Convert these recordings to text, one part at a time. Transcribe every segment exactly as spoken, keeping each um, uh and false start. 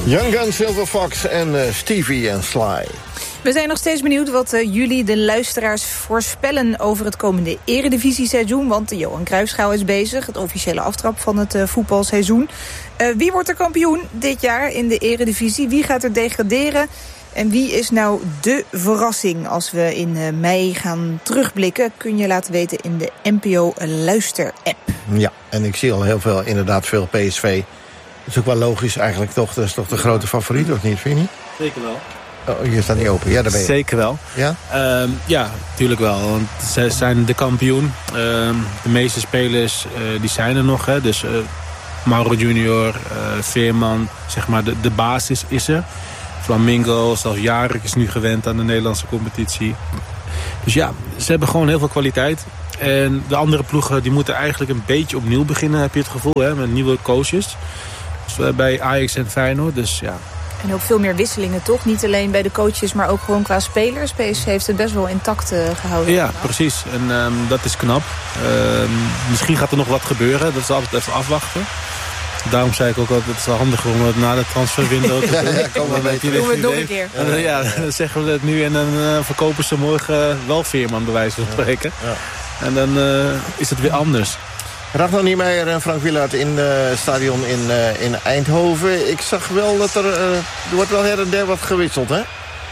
Young Gun, Silver Fox en uh, Stevie en Sly. We zijn nog steeds benieuwd wat uh, jullie, de luisteraars, voorspellen over het komende Eredivisie-seizoen. Want de Johan Cruijffschaal is bezig, het officiële aftrap van het uh, voetbalseizoen. Uh, wie wordt er kampioen dit jaar in de Eredivisie? Wie gaat er degraderen? En wie is nou de verrassing? Als we in uh, mei gaan terugblikken, kun je laten weten in de N P O-luister-app. Ja, en ik zie al heel veel, inderdaad veel P S V. Dat is ook wel logisch eigenlijk, toch? Dat is toch de grote favoriet, of niet, vind je niet? Zeker wel. Oh, hier staat niet open. Ja, daar ben je. Zeker wel. Ja? Um, ja, natuurlijk wel. Want ze zijn de kampioen. Um, de meeste spelers uh, die zijn er nog. Hè. Dus uh, Mauro Junior, uh, Veerman, zeg maar de, de basis is er. Flamingo, zelfs Jarek is nu gewend aan de Nederlandse competitie. Dus ja, ze hebben gewoon heel veel kwaliteit. En de andere ploegen die moeten eigenlijk een beetje opnieuw beginnen, heb je het gevoel, hè, met nieuwe coaches. Dus bij Ajax en Feyenoord, dus ja. En ook veel meer wisselingen, toch? Niet alleen bij de coaches, maar ook gewoon qua spelers. P S V heeft het best wel intact uh, gehouden. Ja, precies. En um, dat is knap. Um, misschien gaat er nog wat gebeuren. Dat is altijd even afwachten. Daarom zei ik ook altijd, het is wel handig om het na de transferwindow te doen. Ja, ja, kom maar mee. Doen we het nog een keer. En, ja, dan zeggen we het nu en dan uh, verkopen ze morgen uh, wel Veerman, bij wijze van spreken. Ja. Ja. En dan uh, is het weer anders. Ragnar Niemeyer en Frank Wielaert in het uh, stadion in, uh, in Eindhoven. Ik zag wel dat er, uh, er wordt wel her en der wat gewisseld, hè?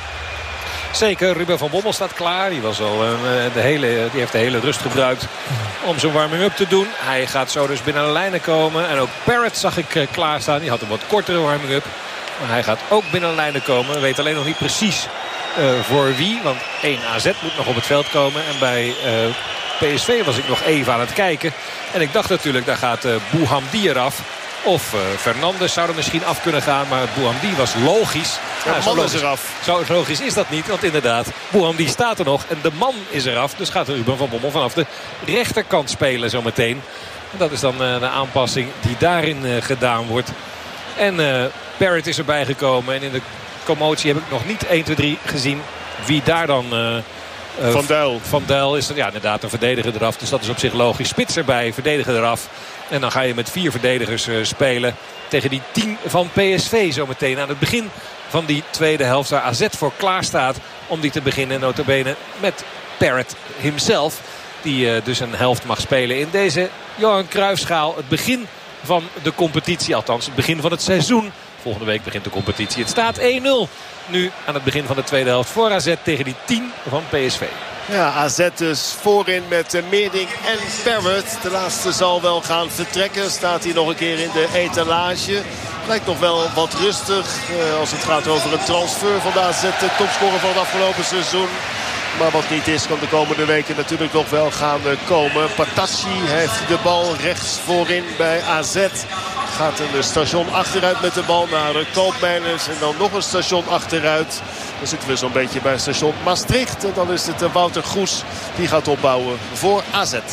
Zeker, Ruben van Bommel staat klaar. Die, was al, uh, de hele, die heeft de hele rust gebruikt om zijn warming-up te doen. Hij gaat zo dus binnen de lijnen komen. En ook Barrett zag ik uh, klaarstaan. Die had een wat kortere warming-up. Maar hij gaat ook binnen de lijnen komen. We weten alleen nog niet precies uh, voor wie. Want één A Z moet nog op het veld komen. En bij uh, P S V was ik nog even aan het kijken. En ik dacht natuurlijk, daar gaat uh, Bouhamdi eraf. Of uh, Fernandes zou er misschien af kunnen gaan. Maar Bouhamdi was logisch. Ja, nou, de man zo logisch, is eraf. Zo logisch is dat niet. Want inderdaad, Bouhamdi staat er nog. En de man is eraf. Dus gaat Ruben van Bommel vanaf de rechterkant spelen zometeen. En dat is dan uh, de aanpassing die daarin uh, gedaan wordt. En uh, Barrett is erbij gekomen. En in de commotie heb ik nog niet één, twee, drie gezien wie daar dan... Uh, Uh, Van Duil. Van Duil is er, ja, inderdaad een verdediger eraf. Dus dat is op zich logisch. Spits erbij, verdediger eraf. En dan ga je met vier verdedigers uh, spelen tegen die tien van P S V zometeen. Aan het begin van die tweede helft waar A Z voor klaar staat om die te beginnen. Nota bene met Barrett himself. Die uh, dus een helft mag spelen in deze Johan Cruijffschaal. Het begin van de competitie, althans het begin van het seizoen. Volgende week begint de competitie. Het staat één nul nu aan het begin van de tweede helft voor A Z tegen die tien van P S V. Ja, A Z dus voorin met uh, Meerdink en Barrett. De laatste zal wel gaan vertrekken. Staat hier nog een keer in de etalage. Lijkt nog wel wat rustig uh, als het gaat over een transfer van de A Z. De topscorer van het afgelopen seizoen. Maar wat niet is, kan de komende weken natuurlijk nog wel gaan uh, komen. Patacci heeft de bal rechts voorin bij A Z. Gaat een station achteruit met de bal naar Koopmeiners. En dan nog een station achteruit. Dan zitten we zo'n beetje bij station Maastricht. En dan is het Wouter Goes die gaat opbouwen voor A Z.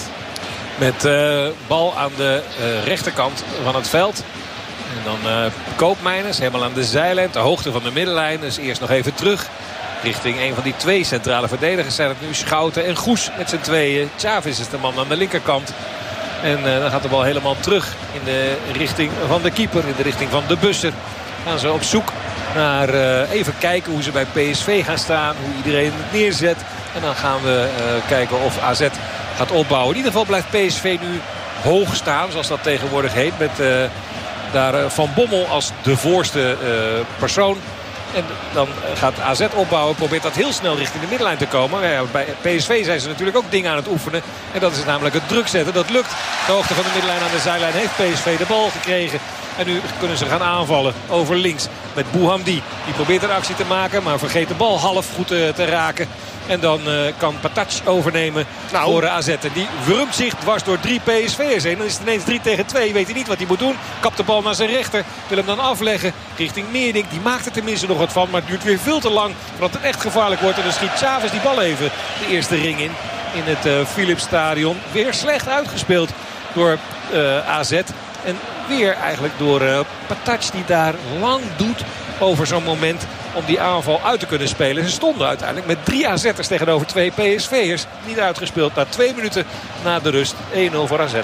Met uh, bal aan de uh, rechterkant van het veld. En dan uh, Koopmeiners helemaal aan de zijlijn. Ter hoogte van de middenlijn. Dus eerst nog even terug. Richting een van die twee centrale verdedigers zijn het nu Schouten en Goes met z'n tweeën. Chavez is de man aan de linkerkant. En uh, dan gaat de bal helemaal terug in de richting van de keeper. In de richting van de Busser. Gaan ze op zoek naar uh, even kijken hoe ze bij P S V gaan staan. Hoe iedereen het neerzet. En dan gaan we uh, kijken of A Z gaat opbouwen. In ieder geval blijft P S V nu hoog staan. Zoals dat tegenwoordig heet. Met uh, daar uh, Van Bommel als de voorste uh, persoon. En dan gaat A Z opbouwen. Probeert dat heel snel richting de middenlijn te komen. Ja, bij P S V zijn ze natuurlijk ook dingen aan het oefenen. En dat is namelijk het druk zetten. Dat lukt. De hoogte van de middenlijn aan de zijlijn heeft P S V de bal gekregen. En nu kunnen ze gaan aanvallen over links met Bouhamdi. Die probeert een actie te maken, maar vergeet de bal half goed te, te raken. En dan uh, kan Patacci overnemen nou. voor A Z. En die wurmt zich dwars door drie P S V'ers heen. Dan is het ineens drie tegen twee. Weet hij niet wat hij moet doen. Kapt de bal naar zijn rechter. Wil hem dan afleggen richting Meerdink. Die maakt er tenminste nog wat van. Maar het duurt weer veel te lang voordat het echt gevaarlijk wordt. En dan schiet Chavez die bal even de eerste ring in. In het uh, Philipsstadion. Weer slecht uitgespeeld door uh, A Z. En weer eigenlijk door uh, Patacci die daar lang doet over zo'n moment om die aanval uit te kunnen spelen. Ze stonden uiteindelijk met drie A Z'ers tegenover twee P S V'ers. Niet uitgespeeld na twee minuten na de rust. één nul voor A Z.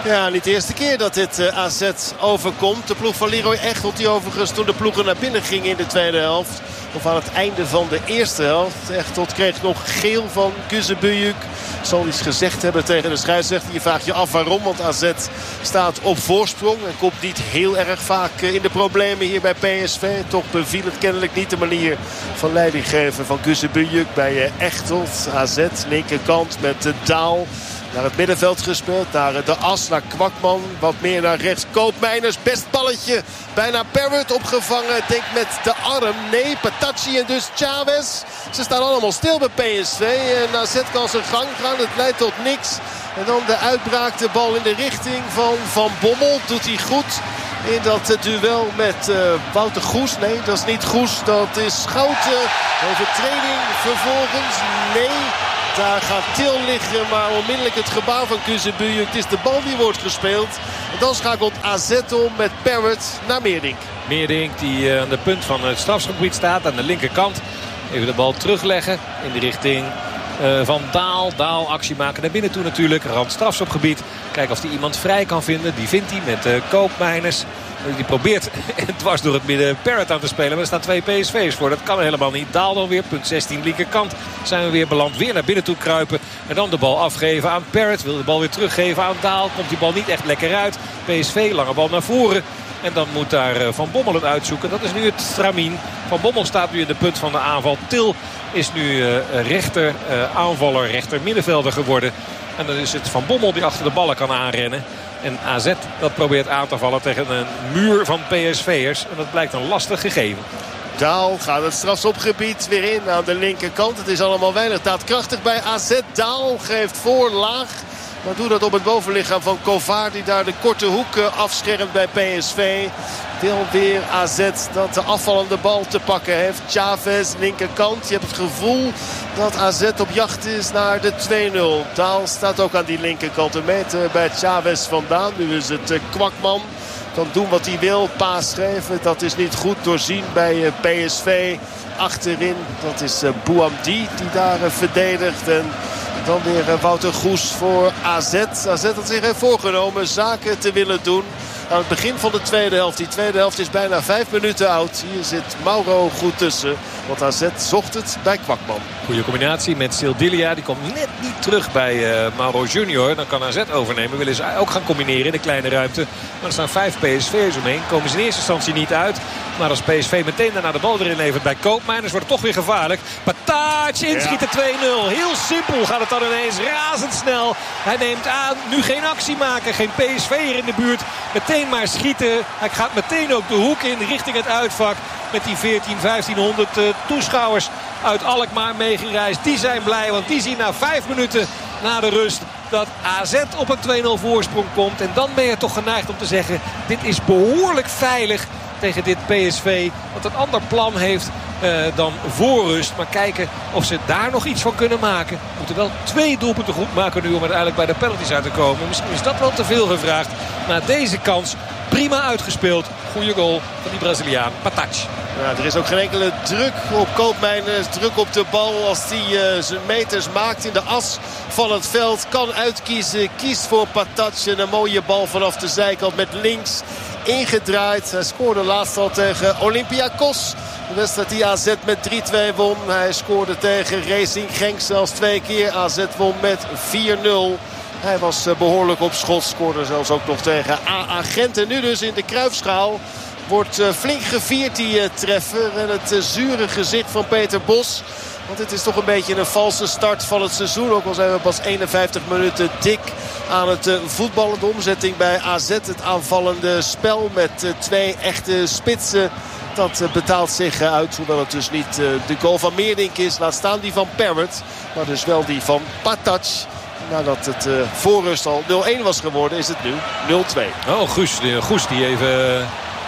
Ja, niet de eerste keer dat dit uh, A Z overkomt. De ploeg van Leroy Echtelt, die overigens toen de ploegen naar binnen gingen in de tweede helft. Of aan het einde van de eerste helft. Echtelt kreeg nog geel van Kuzebuyuk. Zal iets gezegd hebben tegen de scheidsrechter. Je vraagt je af waarom, want A Z staat op voorsprong. En komt niet heel erg vaak in de problemen hier bij P S V. Toch beviel het kennelijk niet de manier van leiding geven van Kuzebuyuk bij Echtelt. A Z, linkerkant met de Daal. Naar het middenveld gespeeld, naar de as, naar Kwakman. Wat meer naar rechts, Koopmeiners, best balletje. Bijna Perwert opgevangen, denk met de arm. Nee, Patachi en dus Chavez. Ze staan allemaal stil bij P S V. En A Z kan zijn gang gaan, het leidt tot niks. En dan de uitbraak, de bal in de richting van Van Bommel. Doet hij goed in dat duel met uh, Wouter Goes. Nee, dat is niet Goes, dat is Schouten. Overtreding vervolgens, nee. Daar gaat Til liggen, maar onmiddellijk het gebaar van Kuzebuyuk. Het is de bal die wordt gespeeld. En dan schakelt A Z om met Perwert naar Meerdink. Meerdink die uh, aan de punt van het strafschopgebied staat. Aan de linkerkant. Even de bal terugleggen in de richting uh, van Daal. Daal actie maken naar binnen toe natuurlijk. Rand strafschopgebied. Kijken of hij iemand vrij kan vinden. Die vindt hij met uh, Koopmeiners. Die probeert dwars door het midden Parrott aan te spelen. Maar er staan twee P S V's voor. Dat kan helemaal niet. Daal dan weer. Punt zestien linkerkant. Zijn we weer beland. Weer naar binnen toe kruipen. En dan de bal afgeven aan Parrott. Wil de bal weer teruggeven aan Daal. Komt die bal niet echt lekker uit. P S V lange bal naar voren. En dan moet daar Van Bommel het uitzoeken. Dat is nu het stramien. Van Bommel staat nu in de punt van de aanval. Til is nu uh, rechter uh, aanvaller. Rechter middenvelder geworden. En dan is het Van Bommel die achter de ballen kan aanrennen. En A Z dat probeert aan te vallen tegen een muur van P S V'ers. En dat blijkt een lastig gegeven. Daal gaat het strafschopgebied weer in aan de linkerkant. Het is allemaal weinig daadkrachtig bij A Z. Daal geeft voor laag. Maar doet dat op het bovenlichaam van Kovaar. Die daar de korte hoek afschermt bij P S V. Wil weer A Z dat de afvallende bal te pakken heeft. Chavez, linkerkant. Je hebt het gevoel dat A Z op jacht is naar de twee nul. Daal staat ook aan die linkerkant. Een meter bij Chavez vandaan. Nu is het Kwakman. Kan doen wat hij wil. Paas geven. Dat is niet goed doorzien bij P S V. Achterin. Dat is Bouamdi die daar verdedigt. En dan weer Wouter Goes voor A Z. A Z had zich heeft voorgenomen zaken te willen doen aan het begin van de tweede helft. Die tweede helft is bijna vijf minuten oud. Hier zit Mauro goed tussen. Want A Z zocht het bij Kwakman. Goede combinatie met Sildilia. Die komt net niet terug bij uh, Mauro Junior. Dan kan A Z overnemen. Willen ze ook gaan combineren in de kleine ruimte. Maar er staan vijf P S V'ers omheen. Komen ze in eerste instantie niet uit. Maar als P S V meteen daarna de bal erin levert bij Koopmeiners wordt het toch weer gevaarlijk. Patac inschieten ja. twee nul. Heel simpel gaat het dan ineens razendsnel. Hij neemt aan. Nu geen actie maken. Geen P S V'er in de buurt. Meteen maar schieten. Hij gaat meteen ook de hoek in richting het uitvak. Met die veertien, vijftienhonderd uh, toeschouwers uit Alkmaar meegereisd. Die zijn blij, want die zien na vijf minuten na de rust dat A Z op een twee nul voorsprong komt. En dan ben je toch geneigd om te zeggen, dit is behoorlijk veilig tegen dit P S V. Wat een ander plan heeft uh, dan voor rust. Maar kijken of ze daar nog iets van kunnen maken. Moeten wel twee doelpunten goed maken nu om uiteindelijk bij de penalties uit te komen. Misschien is dat wel te veel gevraagd. Na deze kans prima uitgespeeld. Goeie goal van die Braziliaan Patac. Ja, er is ook geen enkele druk op Koopmeiners. Druk op de bal als hij uh, zijn meters maakt in de as van het veld. Kan uitkiezen. Kiest voor Patac. En een mooie bal vanaf de zijkant met links ingedraaid. Hij scoorde laatst al tegen Olympiakos. De wedstrijd die A Z met drie twee won. Hij scoorde tegen Racing Genk zelfs twee keer. A Z won met vier nul. Hij was behoorlijk op schot. Scoorde zelfs ook nog tegen A A Gent. En nu dus in de Kruifschaal wordt flink gevierd die treffer. En het zure gezicht van Peter Bos. Want het is toch een beetje een valse start van het seizoen. Ook al zijn we pas eenenvijftig minuten dik aan het voetballen. De omzetting bij A Z. Het aanvallende spel met twee echte spitsen. Dat betaalt zich uit. Hoewel het dus niet de goal van Meerdink is. Laat staan die van Parrott. Maar dus wel die van Patac. Nadat het uh, voor rust al nul één was geworden, is het nu nul twee. Oh, Goes, Goes die even uh,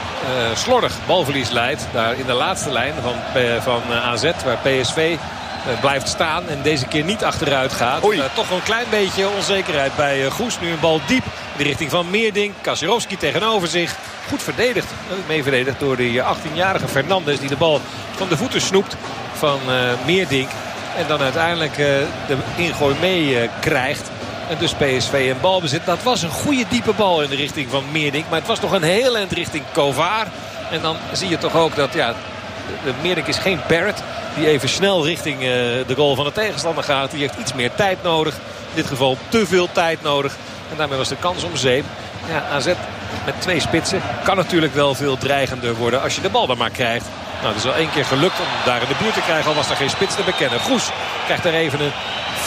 slordig balverlies leidt. Daar in de laatste lijn van, van uh, A Z, waar P S V uh, blijft staan. En deze keer niet achteruit gaat. Uh, toch een klein beetje onzekerheid bij uh, Goes. Nu een bal diep in de richting van Meerdink. Kaczorowski tegenover zich. Goed verdedigd. Uh, mee verdedigd door de achttienjarige Fernandes. Die de bal van de voeten snoept van uh, Meerdink. En dan uiteindelijk uh, de ingooi mee uh, krijgt. En dus P S V in balbezit. Dat was een goede diepe bal in de richting van Meerdink. Maar het was nog een heel eind richting Kovaar. En dan zie je toch ook dat ja, de Meerdink is geen Barrett die even snel richting uh, de goal van de tegenstander gaat. Die heeft iets meer tijd nodig. In dit geval te veel tijd nodig. En daarmee was de kans om zeep. Ja, A Z met twee spitsen kan natuurlijk wel veel dreigender worden als je de bal dan maar krijgt. Nou, het is wel één keer gelukt om daar in de buurt te krijgen. Al was er geen spits te bekennen. Goes krijgt daar even een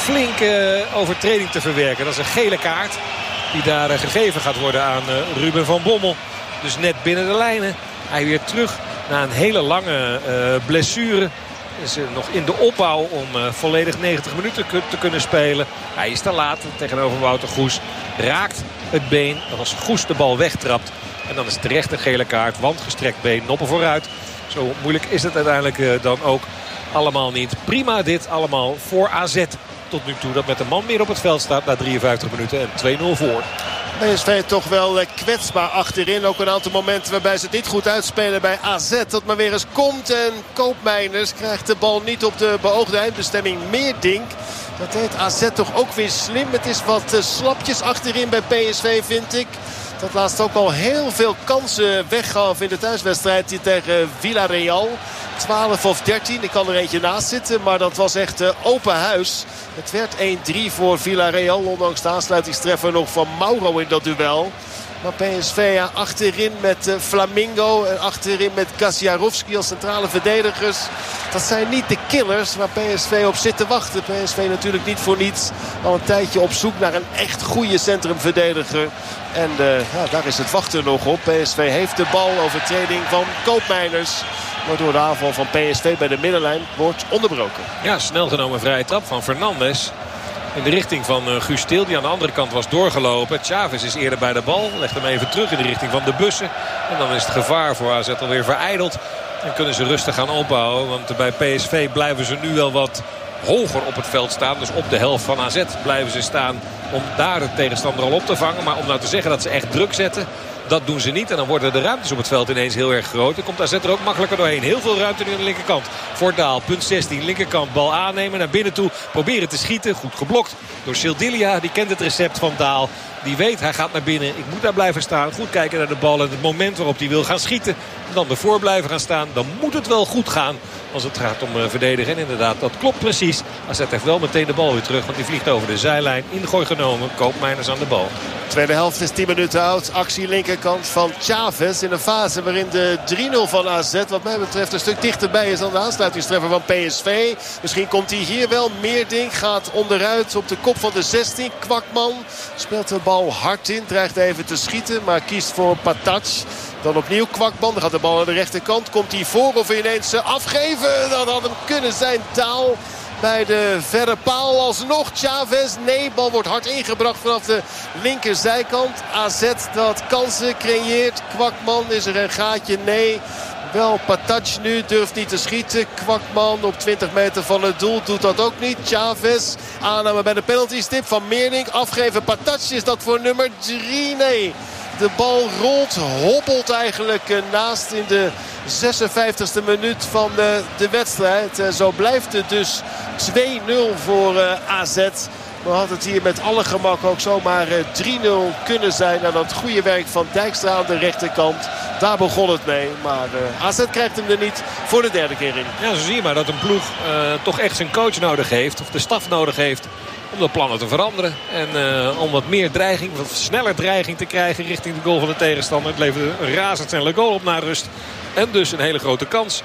flinke overtreding te verwerken. Dat is een gele kaart die daar gegeven gaat worden aan Ruben van Bommel. Dus net binnen de lijnen. Hij weer terug na een hele lange uh, blessure. Is uh, nog in de opbouw om uh, volledig negentig minuten te kunnen spelen. Hij is te laat tegenover Wouter Goes. Raakt het been. Als Goes de bal wegtrapt. En dan is het terecht een gele kaart. Want gestrekt been, noppen vooruit. Zo moeilijk is het uiteindelijk uh, dan ook allemaal niet. Prima dit allemaal voor A Z. Tot nu toe dat met een man meer op het veld staat na drieënvijftig minuten en twee nul voor. P S V toch wel kwetsbaar achterin. Ook een aantal momenten waarbij ze het niet goed uitspelen bij A Z. Dat maar weer eens komt. En Koopmeiners krijgt de bal niet op de beoogde eindbestemming. Meerdink. Dat deed A Z toch ook weer slim. Het is wat slapjes achterin bij P S V, vind ik. Dat laatst ook al heel veel kansen weggaf in de thuiswedstrijd hier tegen Villarreal. twaalf of dertien. Ik kan er eentje naast zitten. Maar dat was echt uh, open huis. Het werd één drie voor Villarreal. Ondanks de aansluitingstreffer nog van Mauro in dat duel. Maar P S V ja, achterin met uh, Flamingo. En achterin met Gaziarowski als centrale verdedigers. Dat zijn niet de killers waar P S V op zit te wachten. P S V natuurlijk niet voor niets. Al een tijdje op zoek naar een echt goede centrumverdediger. En uh, ja, daar is het wachten nog op. P S V heeft de bal. Overtreding van Koopmeiners. Waardoor de aanval van P S V bij de middenlijn wordt onderbroken. Ja, snel genomen vrije trap van Fernandes. In de richting van uh, Guus Til, die aan de andere kant was doorgelopen. Chavez is eerder bij de bal. Legt hem even terug in de richting van de bussen. En dan is het gevaar voor A Z alweer verijdeld. En kunnen ze rustig gaan opbouwen. Want bij P S V blijven ze nu wel wat hoger op het veld staan. Dus op de helft van A Z blijven ze staan om daar de tegenstander al op te vangen. Maar om nou te zeggen dat ze echt druk zetten, dat doen ze niet. En dan worden de ruimtes op het veld ineens heel erg groot. Dan komt A Z er ook makkelijker doorheen. Heel veel ruimte nu aan de linkerkant. Voor Daal, punt zestien, linkerkant, bal aannemen. Naar binnen toe, proberen te schieten. Goed geblokt door Sildilia. Die kent het recept van Daal. Die weet, hij gaat naar binnen. Ik moet daar blijven staan. Goed kijken naar de bal. En het moment waarop hij wil gaan schieten. En dan ervoor blijven gaan staan. Dan moet het wel goed gaan als het gaat om uh, verdedigen. En inderdaad, dat klopt precies. A Z heeft wel meteen de bal weer terug. Want die vliegt over de zijlijn. Ingooi genomen. Koopmeiners aan de bal. Tweede helft is tien minuten oud. Actie linkerkant van Chavez. In een fase waarin de drie nul van A Z wat mij betreft een stuk dichterbij is dan de aansluitingstreffer van P S V. Misschien komt hij hier wel. Meerdink gaat onderuit op de kop van de zestien. Kwakman speelt de bal hard in. Dreigt even te schieten. Maar kiest voor Patac. Dan opnieuw Kwakman. Dan gaat de bal aan de rechterkant. Komt hij voor of ineens afgeven? Dat had hem kunnen zijn. Taal bij de verre paal. Alsnog Chavez. Nee, bal wordt hard ingebracht vanaf de linkerzijkant. A Z dat kansen creëert. Kwakman, is er een gaatje? Nee. Wel Patac nu, durft niet te schieten. Kwakman op twintig meter van het doel doet dat ook niet. Chavez, aanname bij de penaltystip van Meerdink. Afgeven Patac, is dat voor nummer drie? Nee. De bal rolt, hobbelt eigenlijk naast in de zesenvijftigste minuut van de, de wedstrijd. Zo blijft het dus twee nul voor uh, A Z. Maar had het hier met alle gemak ook zomaar drie nul kunnen zijn. Na dat goede werk van Dijkstra aan de rechterkant. Daar begon het mee. Maar uh, A Z krijgt hem er niet voor de derde keer in. Ja, zo zie je maar dat een ploeg uh, toch echt zijn coach nodig heeft. Of de staf nodig heeft om de plannen te veranderen. En uh, om wat meer dreiging, wat sneller dreiging te krijgen richting de goal van de tegenstander. Het leverde een razendsnelle goal op na rust. En dus een hele grote kans.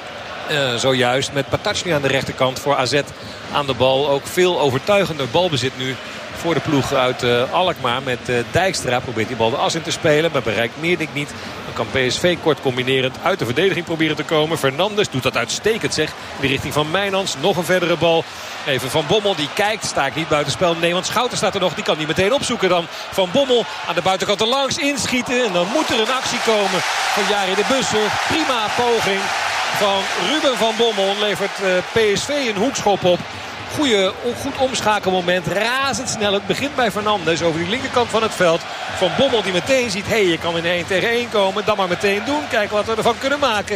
Uh, zojuist met Patac nu aan de rechterkant voor A Z aan de bal. Ook veel overtuigender balbezit nu voor de ploeg uit uh, Alkmaar. Met uh, Dijkstra probeert die bal de as in te spelen. Maar bereikt Meerdink niet. Dan kan P S V kort combinerend uit de verdediging proberen te komen. Fernandes doet dat uitstekend zeg. In de richting van Mijnans. Nog een verdere bal. Even Van Bommel die kijkt. Sta ik niet buitenspel? Nee, want Schouten staat er nog. Die kan niet meteen opzoeken dan. Van Bommel aan de buitenkant er langs inschieten. En dan moet er een actie komen van Jari de Busser. Prima poging van Ruben van Bommel. Levert uh, P S V een hoekschop op. Goeie, goed omschakelmoment. Razendsnel. Het begint bij Fernandes over die linkerkant van het veld. Van Bommel die meteen ziet. Hé, hey, je kan in één tegen één komen. Dan maar meteen doen. Kijken wat we ervan kunnen maken. Het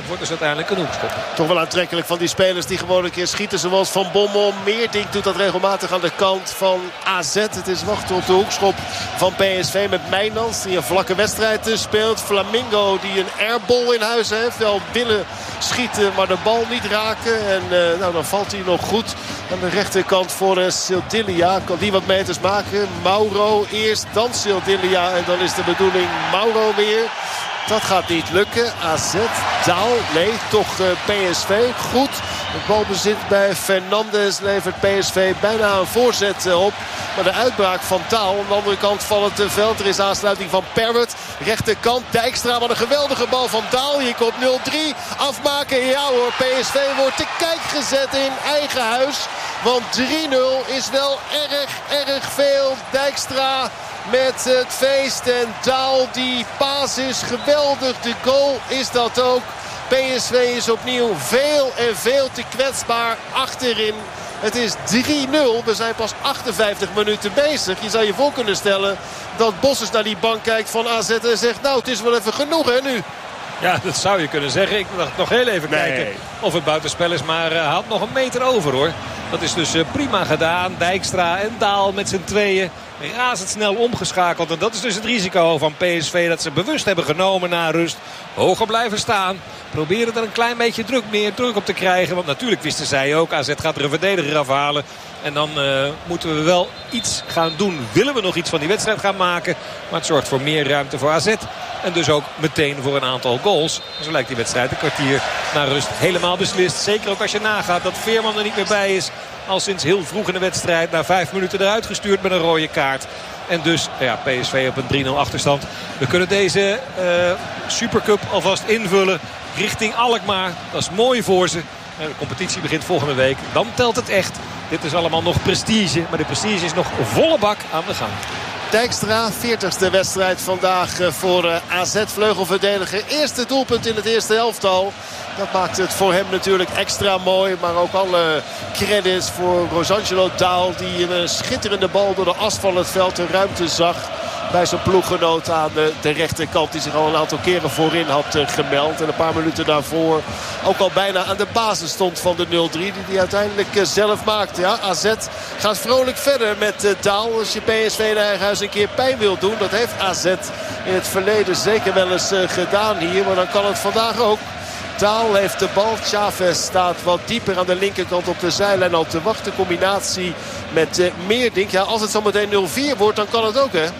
wordt dus uiteindelijk een hoekschop. Toch wel aantrekkelijk van die spelers die gewoon een keer schieten. Zoals Van Bommel. Meerdink doet dat regelmatig aan de kant van A Z. Het is wachten op de hoekschop van P S V met Mijnans. Die een vlakke wedstrijd speelt. Flamingo die een airball in huis heeft. Wel willen schieten maar de bal niet raken. En uh, nou, dan valt hij nog goed aan de rechterkant voor uh, Sildilia. Kan die wat meters maken. Mauro eerst, dan Sildilia. En dan is de bedoeling Mauro weer. Dat gaat niet lukken. A Z, Daal, nee, toch uh, P S V. Goed. Het balbezit bij Fernandes levert P S V bijna een voorzet uh, op. Maar de uitbraak van Daal aan de andere kant van het uh, veld. Er is aansluiting van Parrott. Rechterkant Dijkstra. Wat een geweldige bal van Daal. Hier komt nul drie. Afmaken. Ja hoor, P S V wordt te kijk gezet in eigen huis. Want drie nul is wel erg, erg veel. Dijkstra met het feest. En Daal, die paas is geweldig. De goal is dat ook. P S V is opnieuw veel en veel te kwetsbaar achterin. Het is drie nul. We zijn pas achtenvijftig minuten bezig. Je zou je voor kunnen stellen dat Bosses naar die bank kijkt van A Z en zegt... nou, het is wel even genoeg hè nu. Ja, dat zou je kunnen zeggen. Ik dacht nog heel even nee. kijken of het buitenspel is. Maar hij uh, had nog een meter over hoor. Dat is dus uh, prima gedaan. Dijkstra en Daal met z'n tweeën. Razendsnel omgeschakeld. En dat is dus het risico van P S V. Dat ze bewust hebben genomen na rust. Hoger blijven staan. Proberen er een klein beetje druk, meer druk op te krijgen. Want natuurlijk wisten zij ook. A Z gaat er een verdediger afhalen. En dan uh, moeten we wel iets gaan doen. Willen we nog iets van die wedstrijd gaan maken. Maar het zorgt voor meer ruimte voor A Z. En dus ook meteen voor een aantal goals. Zo lijkt die wedstrijd een kwartier na rust helemaal beslist. Zeker ook als je nagaat dat Veerman er niet meer bij is. Al sinds heel vroeg in de wedstrijd. Na vijf minuten eruit gestuurd met een rode kaart. En dus ja, P S V op een drie nul achterstand. We kunnen deze uh, Supercup alvast invullen richting Alkmaar. Dat is mooi voor ze. De competitie begint volgende week. Dan telt het echt. Dit is allemaal nog prestige. Maar de prestige is nog volle bak aan de gang. Dijkstra, veertigste wedstrijd vandaag voor A Z-vleugelverdediger. Eerste doelpunt in het eerste elftal. Dat maakt het voor hem natuurlijk extra mooi. Maar ook alle credits voor Rosangelo Daal. Die een schitterende bal door de as van het veld de ruimte zag. Bij zijn ploeggenoot aan de, de rechterkant. Die zich al een aantal keren voorin had uh, gemeld. En een paar minuten daarvoor ook al bijna aan de basis stond van de nul drie. Die hij uiteindelijk uh, zelf maakte. Ja, A Z gaat vrolijk verder met uh, Daal. Als je P S V in eigen huis een keer pijn wil doen. Dat heeft A Z in het verleden zeker wel eens uh, gedaan hier. Maar dan kan het vandaag ook. Daal heeft de bal. Chavez staat wat dieper aan de linkerkant op de zijlijn al te wachten. Combinatie met uh, Meerdink. Ja, als het zo meteen nul vier wordt, dan kan het ook hè.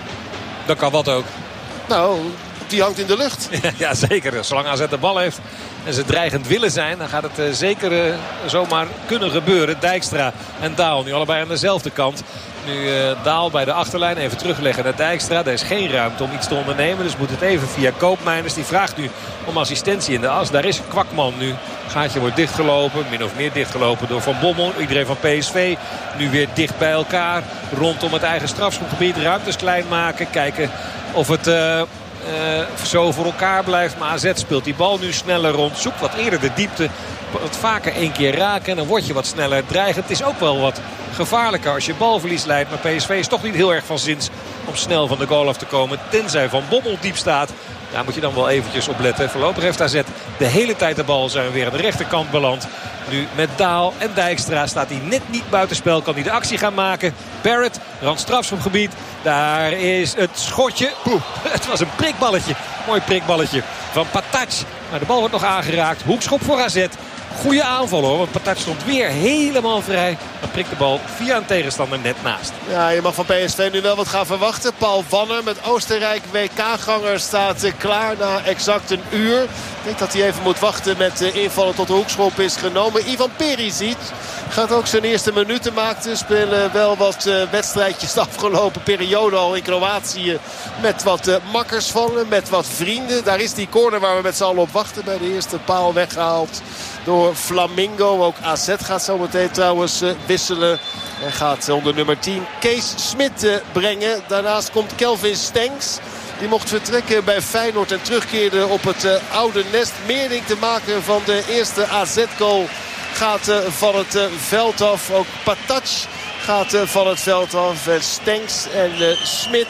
Dan kan wat ook. Nou, die hangt in de lucht. Ja, zeker. Zolang A Z de bal heeft en ze dreigend willen zijn... dan gaat het uh, zeker uh, zomaar kunnen gebeuren. Dijkstra en Daal nu allebei aan dezelfde kant. Nu uh, Daal bij de achterlijn even terugleggen naar Dijkstra. Er is geen ruimte om iets te ondernemen. Dus moet het even via Koopmeiners. Die vraagt nu om assistentie in de as. Daar is Kwakman nu. Gaatje wordt dichtgelopen. Min of meer dichtgelopen door Van Bommel. Iedereen van P S V. Nu weer dicht bij elkaar. Rondom het eigen strafschopgebied. Ruimtes klein maken. Kijken of het... Uh, Uh, zo voor elkaar blijft. Maar A Z speelt die bal nu sneller rond. Zoekt wat eerder de diepte. Wat vaker één keer raken. En dan word je wat sneller dreigend. Het is ook wel wat gevaarlijker als je balverlies leidt. Maar P S V is toch niet heel erg van zins om snel van de goal af te komen. Tenzij Van Bommel diep staat. Daar moet je dan wel eventjes op letten. Voorlopig heeft A Z de hele tijd de bal. Zijn we weer aan de rechterkant beland. Nu met Daal en Dijkstra staat hij net niet buitenspel. Kan hij de actie gaan maken. Barrett, rand strafschopgebied. Daar is het schotje. Poeh, het was een prikballetje. Mooi prikballetje van Patac. Maar de bal wordt nog aangeraakt. Hoekschop voor A Z. Goede aanval hoor. Want Patac stond weer helemaal vrij. Dan prikt de bal via een tegenstander net naast. Ja, je mag van P S V nu wel wat gaan verwachten. Paul Wanner met Oostenrijk W K-ganger staat klaar na exact een uur. Ik denk dat hij even moet wachten met de invallen tot de hoekschop is genomen. Ivan Perisic gaat ook zijn eerste minuten maken. Spelen wel wat uh, wedstrijdjes de afgelopen periode al in Kroatië. Met wat uh, makkers van hem, met wat vrienden. Daar is die corner waar we met z'n allen op wachten. Bij de eerste paal weggehaald door Flamingo. Ook A Z gaat zo meteen trouwens uh, wisselen. En gaat onder nummer tien Kees Smit uh, brengen. Daarnaast komt Kelvin Stenks. Die mocht vertrekken bij Feyenoord en terugkeerde op het uh, oude nest. Meerding te maken van de eerste A Z-goal gaat uh, van het uh, veld af. Ook Patac gaat uh, van het veld af. En Stenks en uh, Smit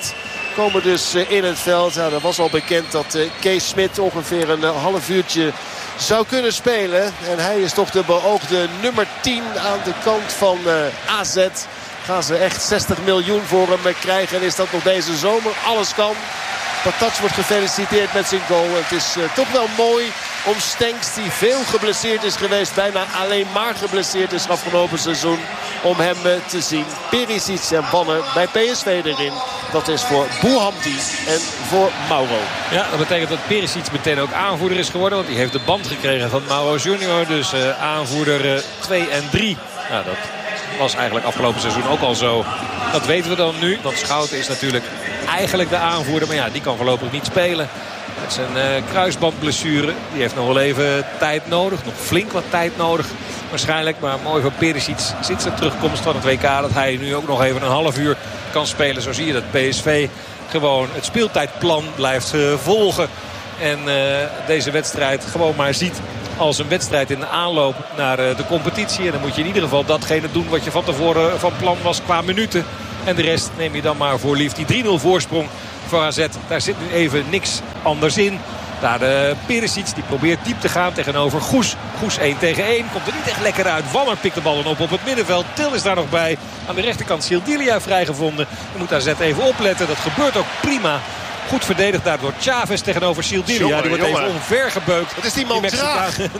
komen dus in het veld. Ja, er was al bekend dat Kees Smit ongeveer een half uurtje zou kunnen spelen. En hij is toch de beoogde nummer tien aan de kant van A Z. Gaan ze echt zestig miljoen voor hem krijgen. En is dat nog deze zomer? Alles kan. Patac wordt gefeliciteerd met zijn goal. Het is uh, toch wel mooi om Stenks, die veel geblesseerd is geweest, bijna alleen maar geblesseerd is afgelopen seizoen, om hem uh, te zien. Perisic en Wanne bij P S V erin. Dat is voor Bouhamdi en voor Mauro. Ja, dat betekent dat Perisic meteen ook aanvoerder is geworden. Want die heeft de band gekregen van Mauro Junior. Dus uh, aanvoerder uh, twee en drie. Nou, dat was eigenlijk afgelopen seizoen ook al zo. Dat weten we dan nu. Want Schouten is natuurlijk eigenlijk de aanvoerder. Maar ja, die kan voorlopig niet spelen. Met zijn uh, kruisbandblessure. Die heeft nog wel even tijd nodig. Nog flink wat tijd nodig waarschijnlijk. Maar mooi voor Perisic sinds de terugkomst van het W K. Dat hij nu ook nog even een half uur kan spelen. Zo zie je dat P S V gewoon het speeltijdplan blijft uh, volgen. En uh, deze wedstrijd gewoon maar ziet als een wedstrijd in de aanloop naar uh, de competitie. En dan moet je in ieder geval datgene doen wat je van tevoren van plan was qua minuten. En de rest neem je dan maar voor lief. Die drie nul voorsprong voor A Z. Daar zit nu even niks anders in. Daar de Perisic die probeert diep te gaan tegenover Goes. Goes één tegen één. Komt er niet echt lekker uit. Wammer pikt de bal dan op op het middenveld. Til is daar nog bij. Aan de rechterkant Sildilia vrijgevonden. Dan moet A Z even opletten. Dat gebeurt ook prima. Goed verdedigd daar door Chavez tegenover Sildilia. Jongen, die wordt jongen. even omvergebeukt. Het is die man die traag. ja.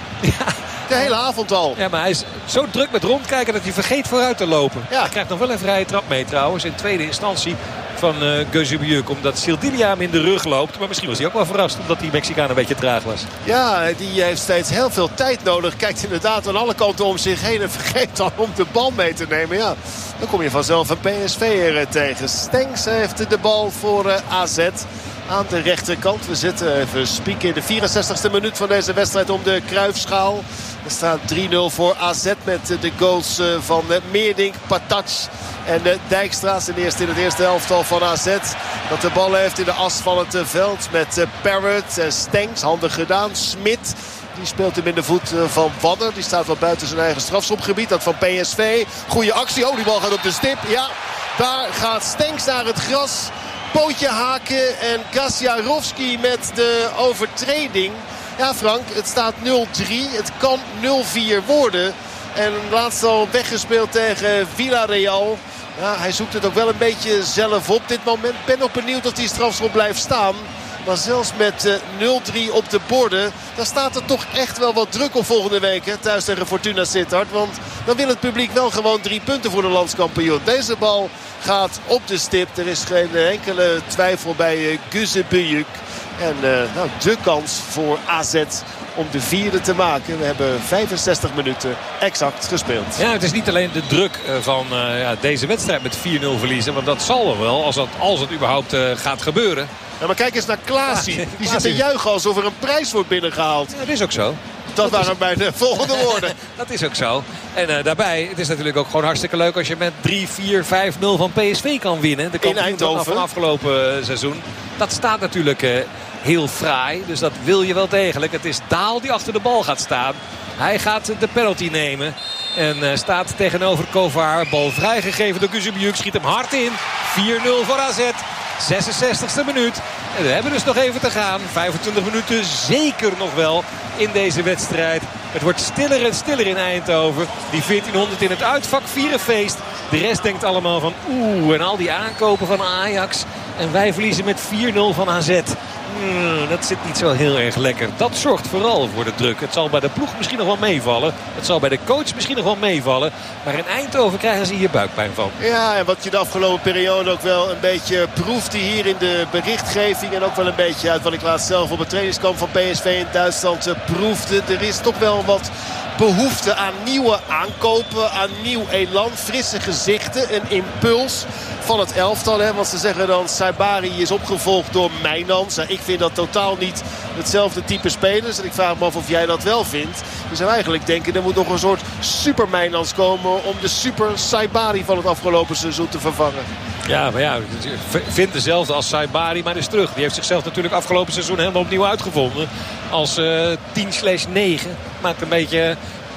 De hele avond al. Ja, maar hij is zo druk met rondkijken dat hij vergeet vooruit te lopen. Ja. Hij krijgt nog wel een vrije trap mee trouwens. In tweede instantie van uh, Gözibiuk. Omdat Sildilia hem in de rug loopt. Maar misschien was hij ook wel verrast omdat die Mexicaan een beetje traag was. Ja, die heeft steeds heel veel tijd nodig. Kijkt inderdaad aan alle kanten om zich heen. En vergeet dan om de bal mee te nemen. Ja, dan kom je vanzelf een P S V'er tegen. Stenks heeft de bal voor uh, A Z. Aan de rechterkant. We zitten even spieken in de vierenzestigste minuut van deze wedstrijd om de Cruijffschaal. Er staat drie nul voor A Z met de goals van Meerdink, Patac en Dijkstra. En eerst in het eerste elftal van A Z. Dat de bal heeft in de as van het veld met Parrott en Stenks. Handig gedaan. Smit. Die speelt hem in de voet van Wadder. Die staat wel buiten zijn eigen strafschopgebied. Dat van P S V. Goeie actie. Oh, die bal gaat op de stip. Ja, daar gaat Stenks naar het gras. Pootje haken en Gaziarowski met de overtreding. Ja, Frank, het staat nul drie. Het kan nul vier worden. En laatst al weggespeeld tegen Villarreal. Ja, hij zoekt het ook wel een beetje zelf op dit moment. Ben ook benieuwd of die strafschop blijft staan. Maar zelfs met uh, nul drie op de borden, daar staat er toch echt wel wat druk op volgende week. Hè, thuis tegen Fortuna Sittard. Want dan wil het publiek wel gewoon drie punten voor de landskampioen. Deze bal gaat op de stip. Er is geen enkele twijfel bij uh, Gözibiuk. En uh, nou, de kans voor A Z om de vierde te maken. We hebben vijfenzestig minuten exact gespeeld. Ja, het is niet alleen de druk van uh, ja, deze wedstrijd met vier nul verliezen. Want dat zal wel, als, dat, als het überhaupt uh, gaat gebeuren. Ja, maar kijk eens naar Klaasie. Ja, die zit te juichen alsof er een prijs wordt binnengehaald. Ja, dat is ook zo. Dat, dat waren is... bij de volgende woorden. Dat is ook zo. En uh, daarbij, het is natuurlijk ook gewoon hartstikke leuk als je met drie, vier, vijf nul van P S V kan winnen. De in Eindhoven. Van afgelopen uh, seizoen. Dat staat natuurlijk uh, heel fraai. Dus dat wil je wel degelijk. Het is Daal die achter de bal gaat staan. Hij gaat de penalty nemen. En uh, staat tegenover Kovar. Bal vrijgegeven door Gözibiuk. Schiet hem hard in. vier nul voor A Z. zesenzestigste minuut. En we hebben dus nog even te gaan. vijfentwintig minuten zeker nog wel in deze wedstrijd. Het wordt stiller en stiller in Eindhoven. Die veertienhonderd in het uitvak vieren feest. De rest denkt allemaal van oeh. En al die aankopen van Ajax. En wij verliezen met vier nul van A Z. Mm, dat zit niet zo heel erg lekker. Dat zorgt vooral voor de druk. Het zal bij de ploeg misschien nog wel meevallen. Het zal bij de coach misschien nog wel meevallen. Maar in Eindhoven krijgen ze hier buikpijn van. Ja, en wat je de afgelopen periode ook wel een beetje proefde hier in de berichtgeving. En ook wel een beetje uit wat ik laatst zelf op het trainingskamp van P S V in Duitsland proefde. Er is toch wel wat behoefte aan nieuwe aankopen, aan nieuw elan, frisse gezichten, een impuls van het elftal. Hè? Want ze zeggen dan Saibari is opgevolgd door Mijnans. Nou, ik vind dat totaal niet hetzelfde type spelers. En ik vraag me af of jij dat wel vindt. Je zou eigenlijk denken er moet nog een soort super Mijnans komen om de super Saibari van het afgelopen seizoen te vervangen. Ja, maar ja, vindt dezelfde als Saibari, maar is terug. Die heeft zichzelf natuurlijk afgelopen seizoen helemaal opnieuw uitgevonden. Als uh, tien slash negen. Maakt een beetje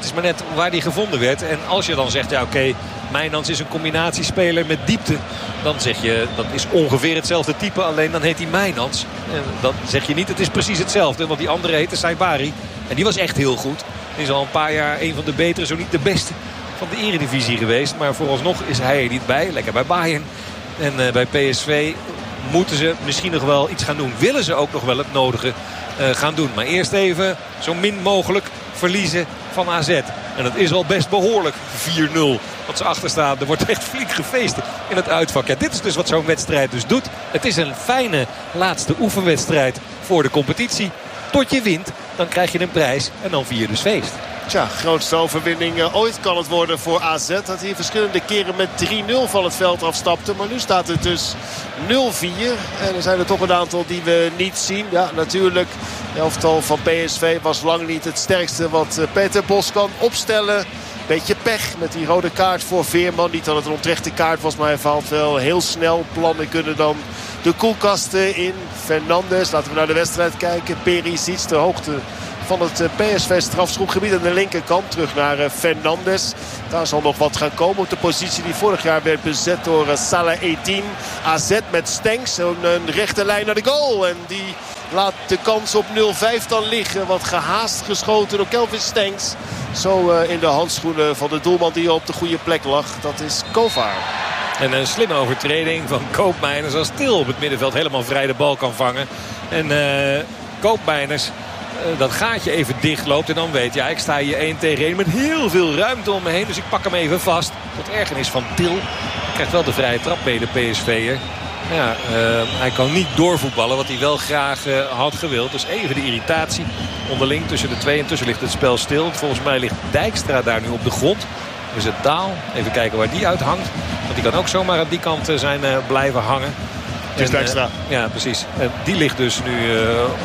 Het is maar net waar die gevonden werd. En als je dan zegt, ja oké, okay, Mijnans is een combinatiespeler met diepte. Dan zeg je, dat is ongeveer hetzelfde type. Alleen dan heet hij Mijnans. En dan zeg je niet, het is precies hetzelfde. Want die andere heette Saibari. En die was echt heel goed. Die is al een paar jaar een van de betere, zo niet de beste van de eredivisie geweest. Maar vooralsnog is hij er niet bij. Lekker bij Bayern. En uh, bij P S V moeten ze misschien nog wel iets gaan doen. Willen ze ook nog wel het nodige uh, gaan doen. Maar eerst even zo min mogelijk verliezen van A Z. En dat is al best behoorlijk. vier nul. Wat ze achterstaan. Er wordt echt flink gefeest in het uitvak. Ja, dit is dus wat zo'n wedstrijd dus doet. Het is een fijne laatste oefenwedstrijd voor de competitie. Tot je wint, dan krijg je een prijs. En dan vier je dus feest. Tja, grootste overwinning uh, ooit kan het worden voor A Z. Dat hij verschillende keren met drie nul van het veld afstapte. Maar nu staat het dus nul vier. En er zijn er toch een aantal die we niet zien. Ja, natuurlijk. De elftal van P S V was lang niet het sterkste wat uh, Peter Bos kan opstellen. Beetje pech met die rode kaart voor Veerman. Niet dat het een onterechte kaart was, maar hij valt wel heel snel. Plannen kunnen dan de koelkasten in. Fernandes, laten we naar de wedstrijd kijken. Perisic, de hoogte van het P S V-strafschopgebied aan de linkerkant. Terug naar Fernandes. Daar zal nog wat gaan komen op de positie die vorig jaar werd bezet door Salah Eddin. A Z met Stenks. Een, een rechte lijn naar de goal. En die laat de kans op nul vijf dan liggen. Wat gehaast geschoten door Kelvin Stenks. Zo uh, in de handschoenen van de doelman die op de goede plek lag. Dat is Kovar. En een slimme overtreding van Koopmeiners. Als Til op het middenveld helemaal vrij de bal kan vangen. En uh, Koopmeiners uh, dat gaatje even dicht loopt. En dan weet je, ja, ik sta hier één tegen één met heel veel ruimte om me heen. Dus ik pak hem even vast. Tot ergernis van Til. Hij krijgt wel de vrije trap bij de P S V'er. Ja, uh, hij kan niet doorvoetballen wat hij wel graag uh, had gewild. Dus even de irritatie onderling tussen de twee. Intussen ligt het spel stil. Volgens mij ligt Dijkstra daar nu op de grond. Dus het Daal. Even kijken waar die uithangt. Want die kan ook zomaar aan die kant uh, zijn uh, blijven hangen. Het is Dijkstra. Uh, ja, precies. En die ligt dus nu uh,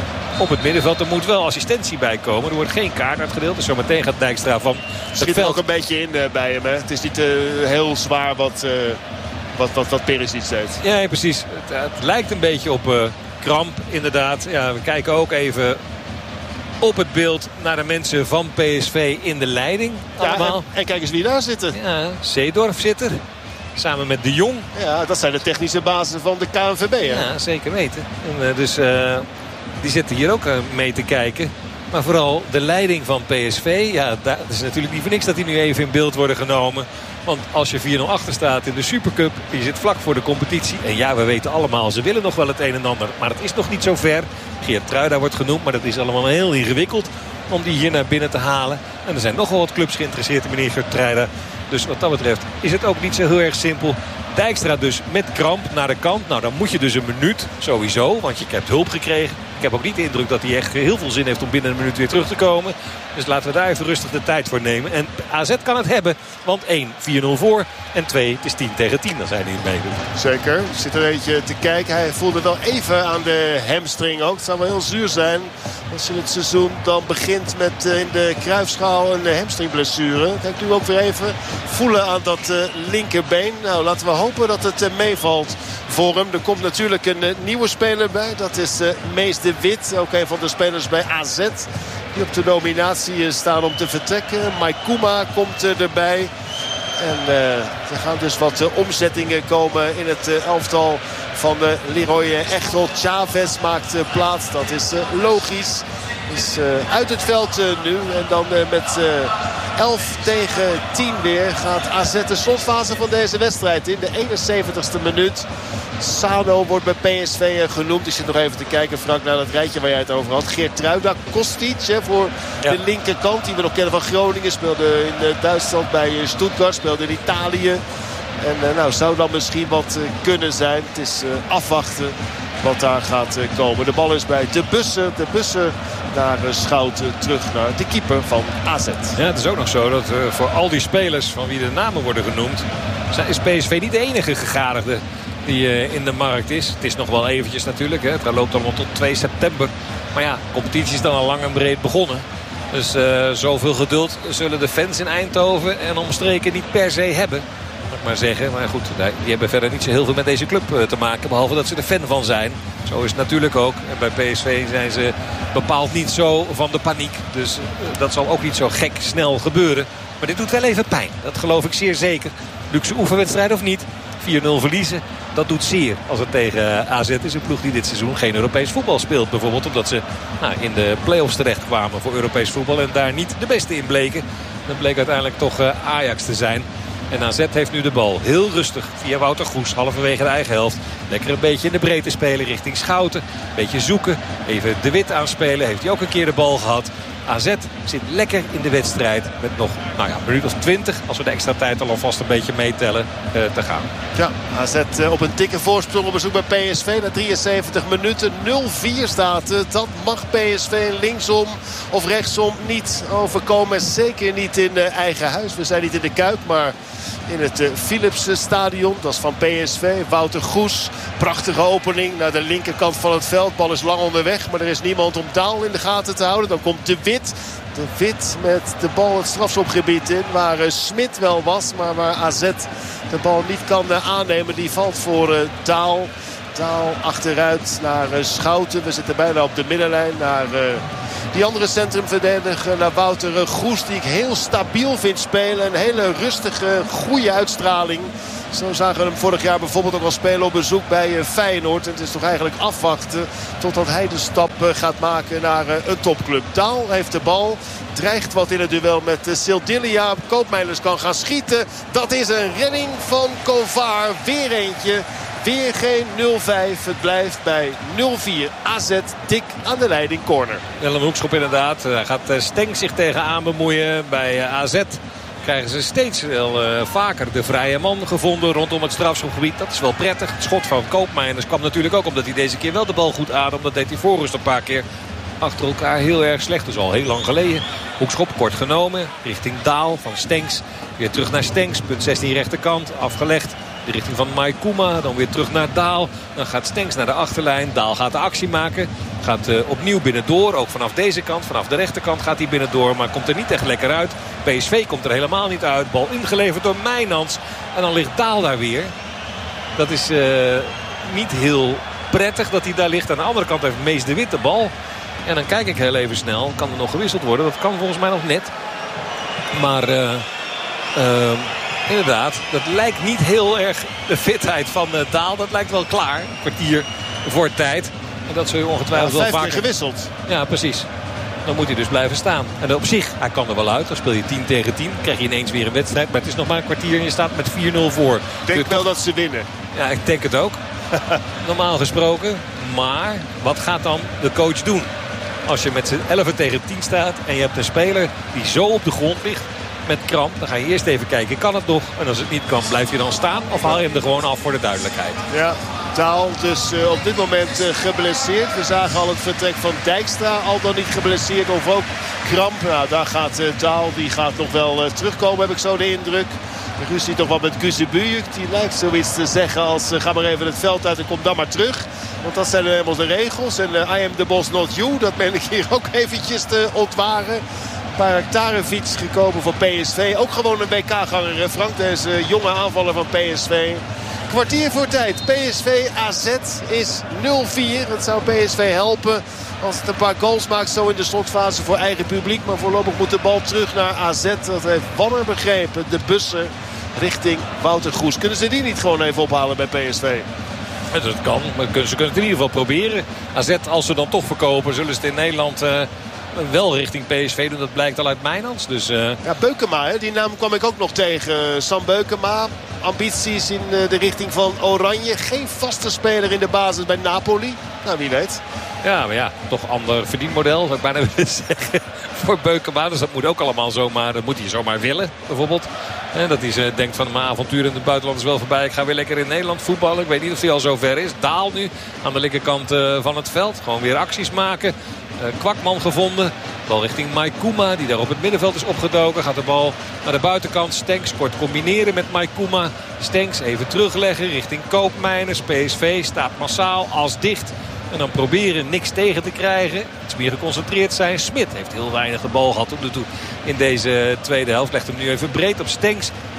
op het middenveld. Er moet wel assistentie bij komen. Er wordt geen kaart uitgedeeld. Dus zometeen gaat Dijkstra van het Schiet veld. ook een beetje in uh, bij hem. Hè? Het is niet uh, heel zwaar wat... Uh... Wat, wat, wat Perisic deed. Ja, precies. Het, het lijkt een beetje op uh, kramp, inderdaad. Ja, we kijken ook even op het beeld naar de mensen van P S V in de leiding. Allemaal. Ja, en, en kijk eens wie daar zitten. Ja, Seedorf zit er. Samen met De Jong. Ja, dat zijn de technische bazen van de K N V B. Hè? Ja, zeker weten. En, uh, dus uh, die zitten hier ook uh, mee te kijken. Maar vooral de leiding van P S V. Ja, daar, het is natuurlijk niet voor niks dat die nu even in beeld worden genomen. Want als je vier nul achter staat in de Supercup, je zit vlak voor de competitie. En ja, we weten allemaal, ze willen nog wel het een en ander. Maar het is nog niet zo ver. Geert Truida wordt genoemd, maar dat is allemaal heel ingewikkeld om die hier naar binnen te halen. En er zijn nogal wat clubs geïnteresseerd in meneer Geert Truida. Dus wat dat betreft is het ook niet zo heel erg simpel. Dijkstra dus met kramp naar de kant. Nou, dan moet je dus een minuut sowieso, want je hebt hulp gekregen. Ik heb ook niet de indruk dat hij echt heel veel zin heeft om binnen een minuut weer terug te komen. Dus laten we daar even rustig de tijd voor nemen. En A Z kan het hebben, want één, vier nul voor. En twee, het is tien tegen tien, dan zijn die meedoen. Zeker, er zit er eentje te kijken. Hij voelde wel even aan de hamstring ook. Het zou wel heel zuur zijn als je het seizoen dan begint met uh, in de Cruijffschaal een uh, hamstringblessure. Kijk nu ook weer even voelen aan dat uh, linkerbeen. Nou, laten we hopen dat het uh, meevalt voor hem. Er komt natuurlijk een uh, nieuwe speler bij. Dat is uh, Mees de Wit, ook een van de spelers bij A Z. Die op de nominatie staan om te vertrekken. Maikuma komt uh, erbij. En uh, er gaan dus wat uh, omzettingen komen in het uh, elftal van uh, Leroy Echtel. Chavez maakt uh, plaats, dat is uh, logisch. Is uh, uit het veld uh, nu. En dan uh, met uh, elf tegen tien weer gaat A Z de slotfase van deze wedstrijd in. De eenenzeventigste minuut. Sano wordt bij P S V genoemd. Ik zit nog even te kijken, Frank, naar dat rijtje waar jij het over had. Geert Truida, Kostic hè, voor ja. de linkerkant. Die we nog kennen van Groningen. Speelde in uh, Duitsland bij uh, Stuttgart. Speelde in Italië. En uh, nou, zou dan misschien wat uh, kunnen zijn. Het is uh, afwachten wat daar gaat uh, komen. De bal is bij De Bussen. De Bussen naar uh, Schouten terug naar de keeper van A Z. Ja, het is ook nog zo dat uh, voor al die spelers van wie de namen worden genoemd, is P S V niet de enige gegadigde die uh, in de markt is. Het is nog wel eventjes natuurlijk. Hè. Het loopt allemaal tot twee september. Maar ja, de competitie is dan al lang en breed begonnen. Dus uh, zoveel geduld zullen de fans in Eindhoven en omstreken niet per se hebben. maar zeggen. Maar goed, die hebben verder niet zo heel veel met deze club te maken. Behalve dat ze er fan van zijn. Zo is het natuurlijk ook. En bij P S V zijn ze bepaald niet zo van de paniek. Dus dat zal ook niet zo gek snel gebeuren. Maar dit doet wel even pijn. Dat geloof ik zeer zeker. Luxe oefenwedstrijd of niet. vier nul verliezen. Dat doet zeer als het tegen A Z is. Een ploeg die dit seizoen geen Europees voetbal speelt. Bijvoorbeeld omdat ze nou, in de play-offs terecht kwamen voor Europees voetbal. En daar niet de beste in bleken. Dat bleek uiteindelijk toch uh, Ajax te zijn. En A Z heeft nu de bal. Heel rustig via Wouter Goes. Halverwege de eigen helft. Lekker een beetje in de breedte spelen richting Schouten. Een beetje zoeken. Even De Wit aanspelen. Heeft hij ook een keer de bal gehad. A Z zit lekker in de wedstrijd. Met nog nou ja, een minuut of twintig. Als we de extra tijd al alvast een beetje meetellen uh, te gaan. Ja, A Z uh, op een dikke voorsprong op bezoek bij P S V. Na drieënzeventig minuten nul vier staat het. Dat mag P S V linksom of rechtsom niet overkomen. Zeker niet in uh, eigen huis. We zijn niet in de Kuip, maar in het uh, Philips stadion. Dat is van P S V. Wouter Goes. Prachtige opening naar de linkerkant van het veld. Bal is lang onderweg, maar er is niemand om Daal in de gaten te houden. Dan komt De Wit. De Wit met de bal het strafschopgebied in. Waar uh, Smit wel was, maar waar A Z de bal niet kan uh, aannemen. Die valt voor uh, Daal. Daal achteruit naar uh, Schouten. We zitten bijna op de middenlijn. Naar uh, die andere centrumverdediger. Naar Wouter uh, Goes. Die ik heel stabiel vind spelen. Een hele rustige, goede uitstraling. Zo zagen we hem vorig jaar bijvoorbeeld ook al spelen op bezoek bij uh, Feyenoord. En het is toch eigenlijk afwachten totdat hij de stap uh, gaat maken naar uh, een topclub. Daal heeft de bal. Dreigt wat in het duel met uh, Sildilia. Koopmeiners kan gaan schieten. Dat is een redding van Kovar. Weer eentje. Weer geen nul vijf. Het blijft bij nul vier. A Z dik aan de leiding, corner. Willem Hoekschop inderdaad. Daar gaat Stenk zich tegenaan bemoeien bij A Z. Krijgen ze steeds wel uh, vaker de vrije man gevonden rondom het strafschopgebied. Dat is wel prettig. Het schot van Koopmeiners kwam natuurlijk ook omdat hij deze keer wel de bal goed ademt. Dat deed hij voorrust een paar keer achter elkaar heel erg slecht. Dus al heel lang geleden. Hoekschop kort genomen richting Daal van Stenks. Weer terug naar Stenks. Punt zestien rechterkant. Afgelegd. De richting van Maikuma. Dan weer terug naar Daal. Dan gaat Stenks naar de achterlijn. Daal gaat de actie maken. Gaat uh, opnieuw binnendoor. Ook vanaf deze kant. Vanaf de rechterkant gaat hij binnendoor. Maar komt er niet echt lekker uit. P S V komt er helemaal niet uit. Bal ingeleverd door Mijnans. En dan ligt Daal daar weer. Dat is uh, niet heel prettig dat hij daar ligt. Aan de andere kant heeft Mees de Wit de bal. En dan kijk ik heel even snel. Kan er nog gewisseld worden? Dat kan volgens mij nog net. Maar... Uh, uh, Inderdaad, dat lijkt niet heel erg de fitheid van uh, Daal. Dat lijkt wel klaar. Een kwartier voor tijd. En dat zul je ongetwijfeld ja, wel vaker... Vijf keer gewisseld. Ja, precies. Dan moet hij dus blijven staan. En op zich, hij kan er wel uit. Dan speel je tien tegen tien. Dan krijg je ineens weer een wedstrijd. Maar het is nog maar een kwartier en je staat met vier nul voor. Ik denk dus wel toch... dat ze winnen. Ja, ik denk het ook. Normaal gesproken. Maar wat gaat dan de coach doen? Als je met z'n elf tegen tien staat en je hebt een speler die zo op de grond ligt... met kramp, dan ga je eerst even kijken, kan het nog? En als het niet kan, blijf je dan staan? Of haal je hem er gewoon af voor de duidelijkheid? Ja, Daal dus uh, op dit moment uh, geblesseerd. We zagen al het vertrek van Dijkstra, al dan niet geblesseerd of ook kramp. Nou, daar gaat uh, Daal, die gaat nog wel uh, terugkomen, heb ik zo de indruk. De ruzie toch wel met Guzebujuk. Die lijkt zoiets te zeggen als uh, ga maar even het veld uit en kom dan maar terug. Want dat zijn helemaal de regels. En uh, I am the boss, not you. Dat meen ik hier ook eventjes te ontwaren. Baraktarevic gekomen voor P S V. Ook gewoon een W K-ganger, Frank. Deze jonge aanvaller van P S V. Kwartier voor tijd. P S V A Z is nul vier. Dat zou P S V helpen als het een paar goals maakt zo in de slotfase voor eigen publiek. Maar voorlopig moet de bal terug naar A Z. Dat heeft Wanner begrepen. De bussen richting Wouter Goes. Kunnen ze die niet gewoon even ophalen bij P S V? Ja, dat kan. Maar ze kunnen het in ieder geval proberen. A Z, als ze dan toch verkopen, zullen ze het in Nederland... Uh... wel richting P S V doen, dat blijkt al uit Mijnans. Dus, uh... ja, Beukema, hè? Die naam kwam ik ook nog tegen. Sam Beukema, ambities in de richting van Oranje. Geen vaste speler in de basis bij Napoli. Nou, wie weet. Ja, maar ja, toch ander verdienmodel, zou ik bijna willen zeggen, voor Beukema. Dus dat moet ook allemaal zomaar, dat moet hij zomaar willen, bijvoorbeeld. En dat hij ze denkt van mijn avontuur in het buitenland is wel voorbij. Ik ga weer lekker in Nederland voetballen. Ik weet niet of hij al zo ver is. Daal nu aan de linkerkant uh, van het veld. Gewoon weer acties maken. Uh, Kwakman gevonden. Bal richting Maikuma, die daar op het middenveld is opgedoken. Gaat de bal naar de buitenkant. Stenks kort combineren met Maikuma. Stenks even terugleggen richting Koopmeiners. P S V staat massaal als dicht. En dan proberen niks tegen te krijgen. Iets meer geconcentreerd zijn. Smit heeft heel weinig de bal gehad tot nu toe in deze tweede helft. Legt hem nu even breed op Stenks.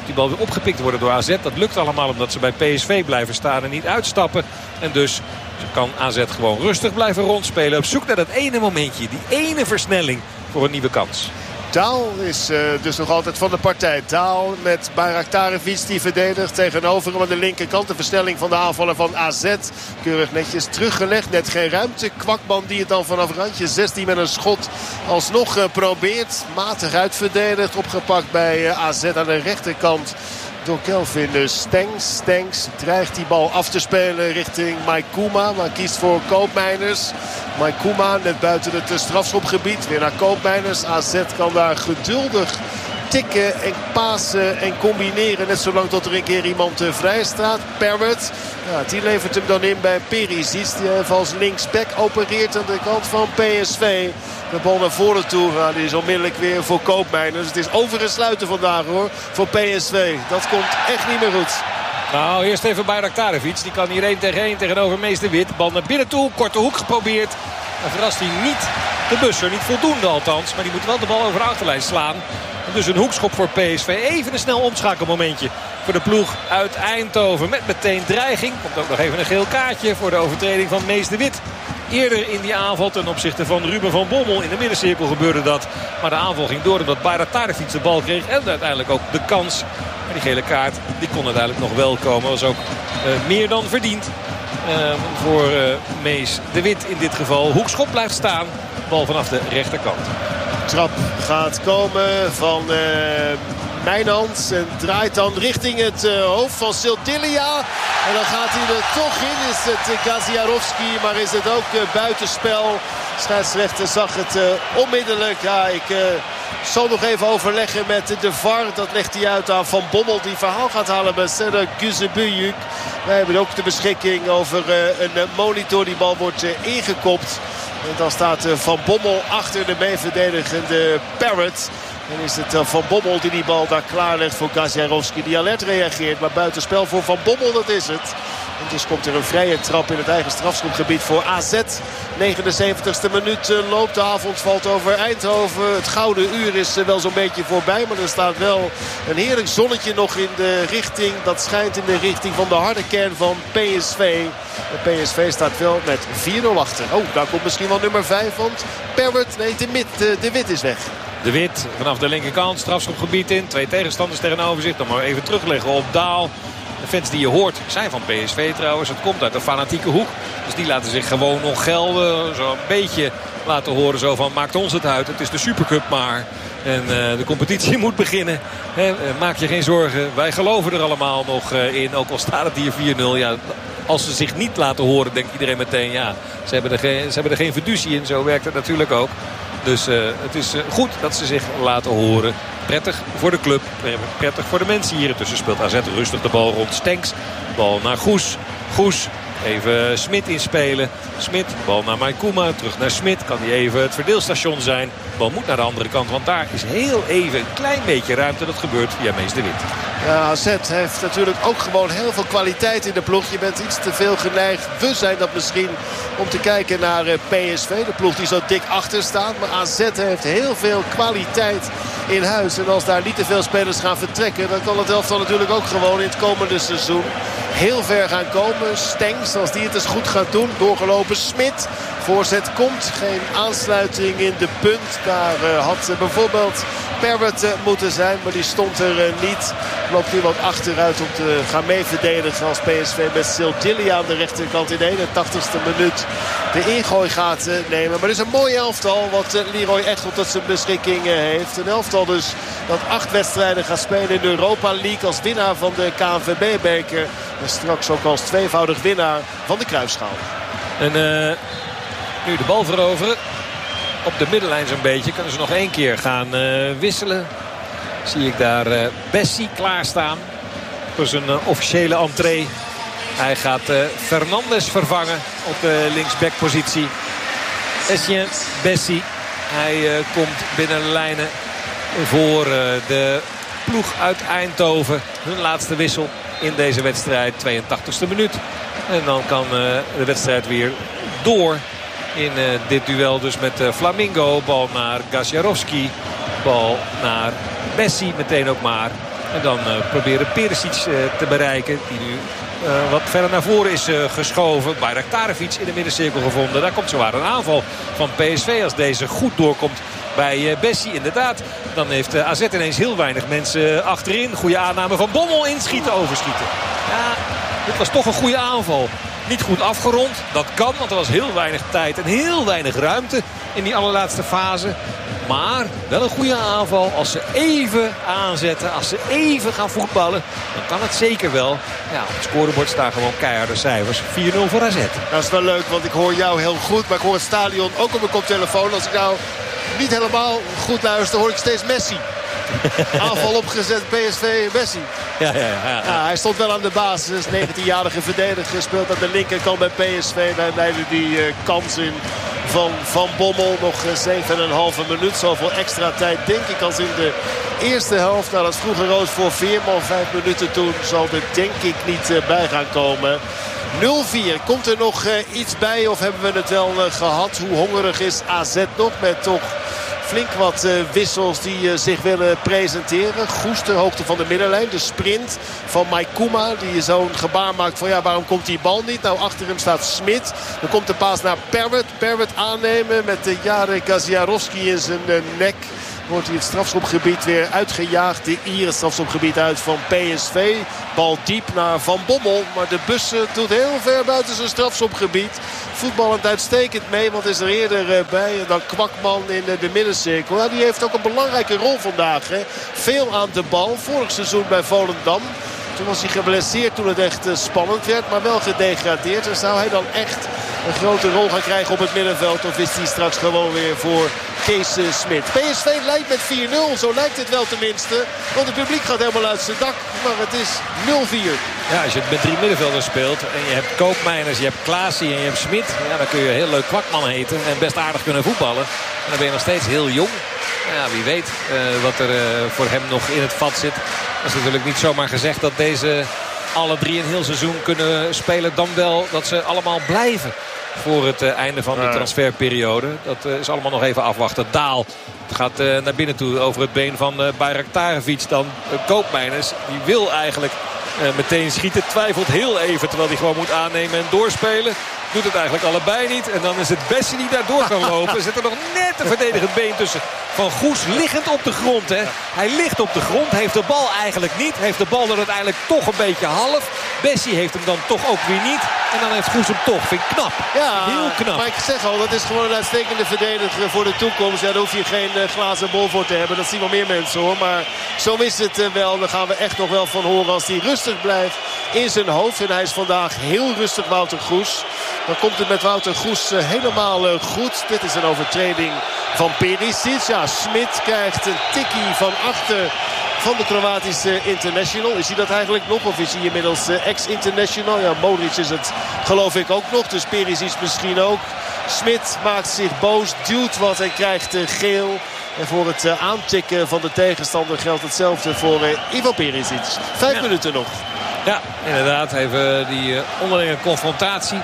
die bal weer opgepikt worden door A Z. Dat lukt allemaal omdat ze bij P S V blijven staan en niet uitstappen. En dus kan A Z gewoon rustig blijven rondspelen. Op zoek naar dat ene momentje. Die ene versnelling voor een nieuwe kans. Daal is uh, dus nog altijd van de partij. Daal met Bayraktarevic die verdedigt tegenover hem aan de linkerkant. De versnelling van de aanvaller van A Z. Keurig netjes teruggelegd. Net geen ruimte. Kwakman die het dan vanaf randje zestien met een schot alsnog uh, probeert. Matig uitverdedigd. Opgepakt bij uh, A Z aan de rechterkant. Door Kelvin dus Stengs. Stengs dreigt die bal af te spelen richting Maikuma. Maar kiest voor Koopmeiners. Maikuma net buiten het strafschopgebied. Weer naar Koopmeiners. A Z kan daar geduldig tikken en pasen en combineren. Net zolang tot er een keer iemand vrij staat. Parrott. Ja, die levert hem dan in bij Perisic. Die even als linksback opereert aan de kant van P S V. De bal naar voren toe. Ja, die is onmiddellijk weer voor Koopmeiners. Het is over en sluiten vandaag hoor. Voor P S V. Dat komt echt niet meer goed. Nou, eerst even Bayraktarevic. Die kan hier één tegen één tegenover Mees de Wit. Bal naar binnen toe. Korte hoek geprobeerd. En verrast hij niet de busser. Niet voldoende althans. Maar die moet wel de bal over de achterlijn slaan. En dus een hoekschop voor P S V. Even een snel omschakelmomentje voor de ploeg uit Eindhoven. Met meteen dreiging. Komt ook nog even een geel kaartje voor de overtreding van Mees de Wit. Eerder in die aanval ten opzichte van Ruben van Bommel. In de middencirkel gebeurde dat. Maar de aanval ging door omdat Bayraktarevic de bal kreeg. En uiteindelijk ook de kans. Maar die gele kaart die kon uiteindelijk nog wel komen. Was ook uh, meer dan verdiend. Uh, voor uh, Mees de Wit in dit geval. Hoekschop blijft staan. Bal vanaf de rechterkant. Trap gaat komen van uh, Mijnans. En draait dan richting het uh, hoofd van Sildilia. En dan gaat hij er toch in. Is het uh, Gaziarowski. Maar is het ook uh, buitenspel. Scheidsrechter zag het uh, onmiddellijk. Ja, ik uh, zal nog even overleggen met de V A R. Dat legt hij uit aan Van Bommel. Die verhaal gaat halen bij Serdar Güzebujuk. Wij hebben ook de beschikking over uh, een uh, monitor. Die bal wordt uh, ingekopt. En dan staat uh, Van Bommel achter de meeverdedigende Parrott. En is het uh, Van Bommel die die bal daar klaarlegt voor Gaziarowski. Die alert reageert. Maar buitenspel voor Van Bommel, dat is het. En dus komt er een vrije trap in het eigen strafschopgebied voor A Z. negenenzeventigste minuut uh, loopt. De avond valt over Eindhoven. Het gouden uur is uh, wel zo'n beetje voorbij. Maar er staat wel een heerlijk zonnetje nog in de richting. Dat schijnt in de richting van de harde kern van P S V. De P S V staat wel met vier nul achter. Oh, daar komt misschien wel nummer vijf. Want Parrott, nee, de, mid, de, de Wit is weg. De Wit vanaf de linkerkant, strafschopgebied in. Twee tegenstanders tegenover zich. Dan maar even terugleggen op Daal. De fans die je hoort zijn van P S V trouwens. Het komt uit de fanatieke hoek. Dus die laten zich gewoon nog gelden. Zo een beetje laten horen zo van maakt ons het uit. Het is de Supercup maar. En uh, de competitie moet beginnen. He, maak je geen zorgen. Wij geloven er allemaal nog uh, in. Ook al staat het hier vier nul. Ja, als ze zich niet laten horen denkt iedereen meteen ja. Ze hebben er geen, ze hebben er geen fiducie in. Zo werkt het natuurlijk ook. Dus uh, het is uh, goed dat ze zich laten horen. Prettig voor de club. Prettig voor de mensen hier. Intussen speelt A Z rustig de bal rond Stenks. Bal naar Goes. Goes. Even Smit inspelen. Smit, bal naar Maikuma. Terug naar Smit. Kan hij even het verdeelstation zijn. Bal moet naar de andere kant. Want daar is heel even een klein beetje ruimte. Dat gebeurt via Mees de Wit. Ja, A Z heeft natuurlijk ook gewoon heel veel kwaliteit in de ploeg. Je bent iets te veel geneigd. We zijn dat misschien om te kijken naar P S V. De ploeg die zo dik achter staat. Maar A Z heeft heel veel kwaliteit in huis. En als daar niet te veel spelers gaan vertrekken, dan kan het elftal natuurlijk ook gewoon in het komende seizoen heel ver gaan komen. Stengs, als die het eens goed gaat doen. Doorgelopen Smit. Voorzet komt. Geen aansluiting in de punt. Daar uh, had uh, bijvoorbeeld Parrott uh, moeten zijn. Maar die stond er uh, niet. Loopt iemand achteruit om te gaan meeverdedigen als P S V met Sildilia aan de rechterkant in de eenentachtigste minuut de ingooi gaat uh, nemen. Maar het is een mooi elftal wat uh, Leroy Echtelt tot zijn beschikking uh, heeft. Een elftal dus dat acht wedstrijden gaat spelen in de Europa League als winnaar van de K N V B-beker. En straks ook als tweevoudig winnaar van de Kruisschaal. En uh, nu de bal veroveren. Op de middenlijn zo'n beetje. Kunnen ze nog één keer gaan uh, wisselen. Zie ik daar uh, Bessie klaarstaan. Voor zijn uh, officiële entree. Hij gaat uh, Fernandes vervangen op de linksbackpositie. Essien Bessie. Hij uh, komt binnen de lijnen voor uh, de ploeg uit Eindhoven. Hun laatste wissel in deze wedstrijd. tweeëntachtigste minuut. En dan kan uh, de wedstrijd weer door. In uh, dit duel dus met uh, Flamingo. Bal naar Gaziarowski. Bal naar Bessie meteen ook maar. En dan uh, proberen Perisic uh, te bereiken. Die nu uh, wat verder naar voren is uh, geschoven. Bayraktarevic in de middencirkel gevonden. Daar komt zowaar een aanval van P S V als deze goed doorkomt bij uh, Bessie. Inderdaad, dan heeft uh, A Z ineens heel weinig mensen uh, achterin. Goede aanname van Bommel, inschieten, overschieten. Ja, dit was toch een goede aanval. Niet goed afgerond, dat kan, want er was heel weinig tijd en heel weinig ruimte in die allerlaatste fase. Maar wel een goede aanval. Als ze even aanzetten, als ze even gaan voetballen, dan kan het zeker wel. Ja, op het scorebord staan gewoon keiharde cijfers. vier nul voor A Z. Dat is wel leuk, want ik hoor jou heel goed. Maar ik hoor het stadion ook op mijn koptelefoon. Als ik nou niet helemaal goed luister, hoor ik steeds Messi. Aanval opgezet, P S V, Messi. Ja, ja, ja, ja. Ja, hij stond wel aan de basis. negentienjarige verdediger speelt aan de linkerkant bij P S V. Daar leidde die uh, kans in van Van Bommel. Nog zeven komma vijf minuut. Zoveel extra tijd denk ik als in de eerste helft. Nou, dat is vroeger rood voor Veerman. Vijf minuten toen zal er denk ik niet uh, bij gaan komen. nul vier. Komt er nog uh, iets bij of hebben we het wel uh, gehad? Hoe hongerig is A Z nog met toch flink wat uh, wissels die uh, zich willen presenteren. Goes ter hoogte van de middenlijn. De sprint van Maikuma die zo'n gebaar maakt van ja, waarom komt die bal niet? Nou, achter hem staat Smit. Dan komt de paas naar Perwet. Perwet aannemen met de Jare Kaziarowski in zijn uh, nek. Wordt hij het strafschopgebied weer uitgejaagd. De Ier het strafschopgebied uit van P S V. Bal diep naar Van Bommel. Maar de bussen doet heel ver buiten zijn strafschopgebied. Voetballend uitstekend mee. Want is er eerder bij dan Kwakman in de middencirkel. Nou, die heeft ook een belangrijke rol vandaag. Hè. Veel aan de bal. Vorig seizoen bij Volendam. Toen was hij geblesseerd toen het echt spannend werd. Maar wel gedegradeerd. En zou hij dan echt een grote rol gaan krijgen op het middenveld? Of is hij straks gewoon weer voor Kees Smit? P S V leidt met vier nul. Zo lijkt het wel tenminste. Want het publiek gaat helemaal uit zijn dak. Maar het is nul vier. Ja, als je het met drie middenvelders speelt. En je hebt Koopmeiners, je hebt Klaasie en je hebt Smit. Ja, dan kun je heel leuk Kwakman heten. En best aardig kunnen voetballen. En dan ben je nog steeds heel jong. Ja, wie weet uh, wat er uh, voor hem nog in het vat zit. Dat is natuurlijk niet zomaar gezegd dat deze alle drie een heel seizoen kunnen spelen. Dan wel dat ze allemaal blijven voor het uh, einde van de transferperiode. Dat uh, is allemaal nog even afwachten. Daal gaat uh, naar binnen toe over het been van uh, Bayraktarevic. Dan uh, Koopmeiners. Die wil eigenlijk uh, meteen schieten. Twijfelt heel even terwijl hij gewoon moet aannemen en doorspelen. Doet het eigenlijk allebei niet. En dan is het Bessie die daar door kan lopen. Zit er nog net een verdedigend been tussen van Goes. Liggend op de grond. Hè. Hij ligt op de grond. Heeft de bal eigenlijk niet. Heeft de bal dan uiteindelijk toch een beetje half. Bessie heeft hem dan toch ook weer niet. En dan heeft Goes hem toch. Vind ik knap. Ja, heel knap. Maar ik zeg al, dat is gewoon een uitstekende verdediger voor de toekomst. Ja, daar hoef je geen uh, glazen bol voor te hebben. Dat zien wel meer mensen hoor. Maar zo is het uh, wel. Daar gaan we echt nog wel van horen als hij rustig blijft in zijn hoofd. En hij is vandaag heel rustig, Wouter Goes. Dan komt het met Wouter Goes uh, helemaal uh, goed. Dit is een overtreding van Perisic. Ja, Smit krijgt een tikkie van achter van de Kroatische international. Is hij dat eigenlijk nog? Of is hij inmiddels uh, ex-international? Ja, Modric is het geloof ik ook nog. Dus Perisic misschien ook. Smit maakt zich boos, duwt wat en krijgt uh, geel. En voor het uh, aantikken van de tegenstander geldt hetzelfde voor uh, Ivo Perisic. Vijf ja. minuten nog. Ja, inderdaad. Even die uh, onderlinge confrontatie.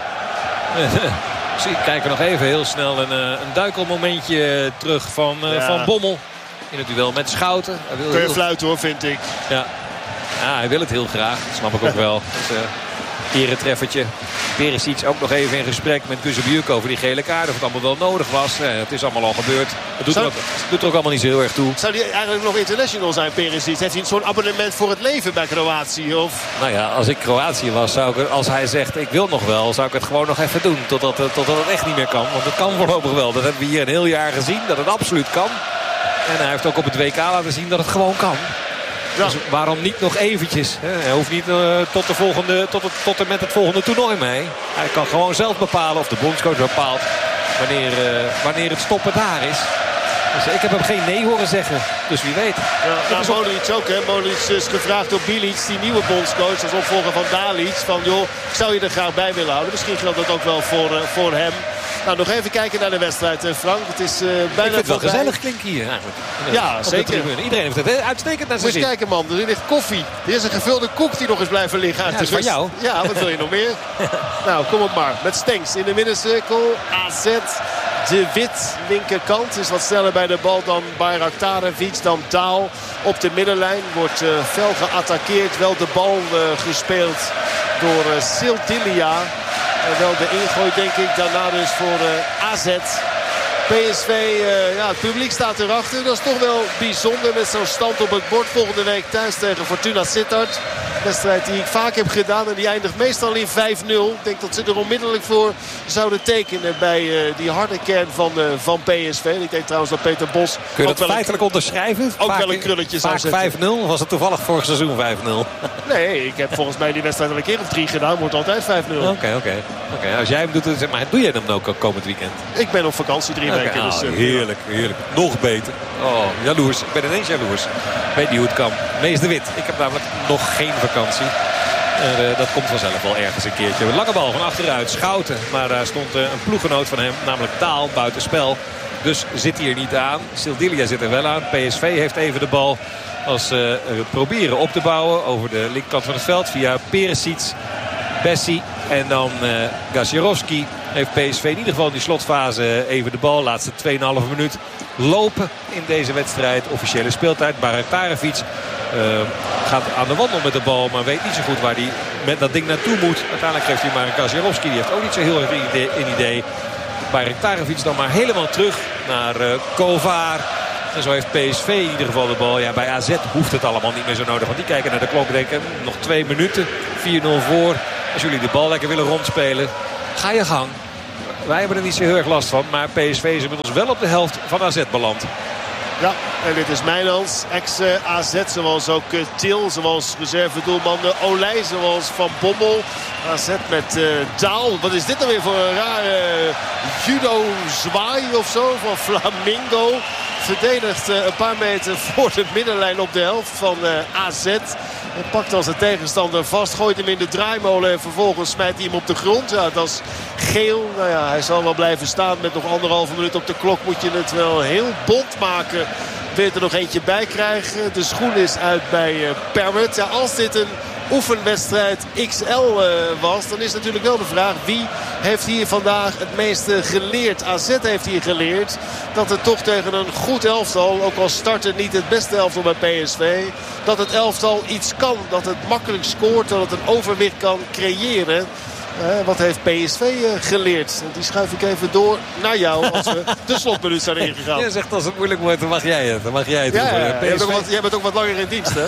Ik kijk er nog even heel snel een, een duikelmomentje terug van, uh, ja. van Bommel. In het duel met Schouten. Hij wil Kun je heel... fluiten hoor, vind ik. Ja. ja, hij wil het heel graag. Dat snap ik ook wel. Dus, uh, eretreffertje. Perisic ook nog even in gesprek met Kuzebjuk over die gele kaart. Of het allemaal wel nodig was. Ja, het is allemaal al gebeurd. Het doet, Zou... er ook, het doet er ook allemaal niet zo heel erg toe. Zou hij eigenlijk nog international zijn, Perisic? Heeft hij zo'n abonnement voor het leven bij Kroatië? Of? Nou ja, als ik Kroatië was, zou ik, als hij zegt ik wil nog wel, zou ik het gewoon nog even doen. Totdat, totdat het echt niet meer kan. Want het kan voorlopig wel. Dat hebben we hier een heel jaar gezien. Dat het absoluut kan. En hij heeft ook op het W K laten zien dat het gewoon kan. Ja. Dus waarom niet nog eventjes? Hè? Hij hoeft niet uh, tot, de volgende, tot, het, tot en met het volgende toernooi mee. Hij kan gewoon zelf bepalen, of de bondscoach bepaalt, wanneer, uh, wanneer het stoppen daar is. Dus ik heb hem geen nee horen zeggen. Dus wie weet. Ja, nou, Modric ook. Hè. Modric is gevraagd door Bilic, die nieuwe bondscoach, als opvolger van Dalic. Van joh, zou je er graag bij willen houden? Misschien geldt dat ook wel voor, uh, voor hem. Nou, nog even kijken naar de wedstrijd, Frank. Het is uh, bijna Ik vind het wel voorbij. gezellig klinken hier eigenlijk. Ja, zeker. Iedereen heeft het uitstekend naar zijn zin. Moet je kijken, man. Er ligt koffie. Er is een gevulde koek die nog eens blijven liggen. Uit ja, de is van jou. Ja, wat wil je nog meer? Nou, kom op maar. Met Stenks in de middencirkel. A Z De Wit, linkerkant, is wat sneller bij de bal dan Bayraktarevic. Dan Daal op de middenlijn. Wordt uh, fel geattaqueerd. Wel de bal uh, gespeeld door uh, Sildilia. Uh, wel de ingooi denk ik. Daarna dus voor uh, A Z. P S V, uh, ja, het publiek staat erachter. Dat is toch wel bijzonder met zo'n stand op het bord. Volgende week thuis tegen Fortuna Sittard. Wedstrijd die ik vaak heb gedaan en die eindigt meestal in vijf nul. Ik denk dat ze er onmiddellijk voor zouden tekenen bij uh, die harde kern van, uh, van P S V. Ik denk trouwens dat Peter Bos... Kun je dat feitelijk een, onderschrijven? Ook vaak, wel een krulletje zou zetten. vijf nul? Was het toevallig vorig seizoen vijf nul? Nee, ik heb volgens mij die wedstrijd al een keer of drie gedaan. Wordt altijd vijf nul. Oké, oké. Als jij hem doet, zeg maar, doe jij hem ook komend weekend? Ik ben op vakantie drie okay, weken. Oh, dus, uh, heerlijk, heerlijk. Nog beter. Oh, jaloers. Ik ben ineens jaloers. Weet niet hoe het kan. Mees de Wit. Ik heb namelijk nog geen vakantie. Uh, dat komt vanzelf wel ergens een keertje. Lange bal van achteruit. Schouten. Maar daar stond uh, een ploeggenoot van hem. Namelijk Daal buitenspel. Dus zit hij er niet aan. Sildilia zit er wel aan. P S V heeft even de bal. Als ze uh, proberen op te bouwen. Over de linkerkant van het veld. Via Perisic. Bessie. En dan uh, Gazierowski. Heeft P S V in ieder geval in die slotfase even de bal. Laatste twee komma vijf minuut lopen in deze wedstrijd. Officiële speeltijd. Bayraktarevic uh, gaat aan de wandel met de bal. Maar weet niet zo goed waar hij met dat ding naartoe moet. Uiteindelijk geeft hij maar een Gazierowski. Die heeft ook niet zo heel erg een idee. Bayraktarevic dan maar helemaal terug naar uh, Kovar. En zo heeft P S V in ieder geval de bal. Ja, bij A Z hoeft het allemaal niet meer zo nodig. Want die kijken naar de klok en denken nog twee minuten. vier nul voor. Als jullie de bal lekker willen rondspelen, ga je gang. Wij hebben er niet zo heel erg last van. Maar P S V is inmiddels wel op de helft van A Z beland. Ja, en dit is Mijnans, ex-A Z, zoals ook uh, Til, zoals reservedoelman uh, Olij, zoals Van Bommel. A Z met uh, Daal. Wat is dit dan weer voor een rare uh, judo-zwaai of zo van Flamingo. Verdedigt uh, een paar meter voor de middenlijn op de helft van uh, A Z. En pakt dan zijn tegenstander vast, gooit hem in de draaimolen en vervolgens smijt hij hem op de grond. Ja, dat is geel. Nou ja, hij zal wel blijven staan met nog anderhalve minuut op de klok. Moet je het wel heel bont maken. Wil je er nog eentje bij krijgen. De schoen is uit bij uh, Parrott. Ja, als dit een oefenwedstrijd X L uh, was, dan is natuurlijk wel de vraag wie heeft hier vandaag het meeste geleerd. A Z heeft hier geleerd dat het toch tegen een goed elftal, ook al start het niet het beste elftal bij P S V, dat het elftal iets kan, dat het makkelijk scoort, dat het een overwicht kan creëren. Uh, wat heeft P S V uh, geleerd? Die schuif ik even door naar jou als we de slotminuut zijn ingegaan. Jij zegt als het moeilijk wordt, dan mag jij het. Dan mag jij het. Ja, ja, ja. Jij, bent wat, jij bent ook wat langer in dienst, hè?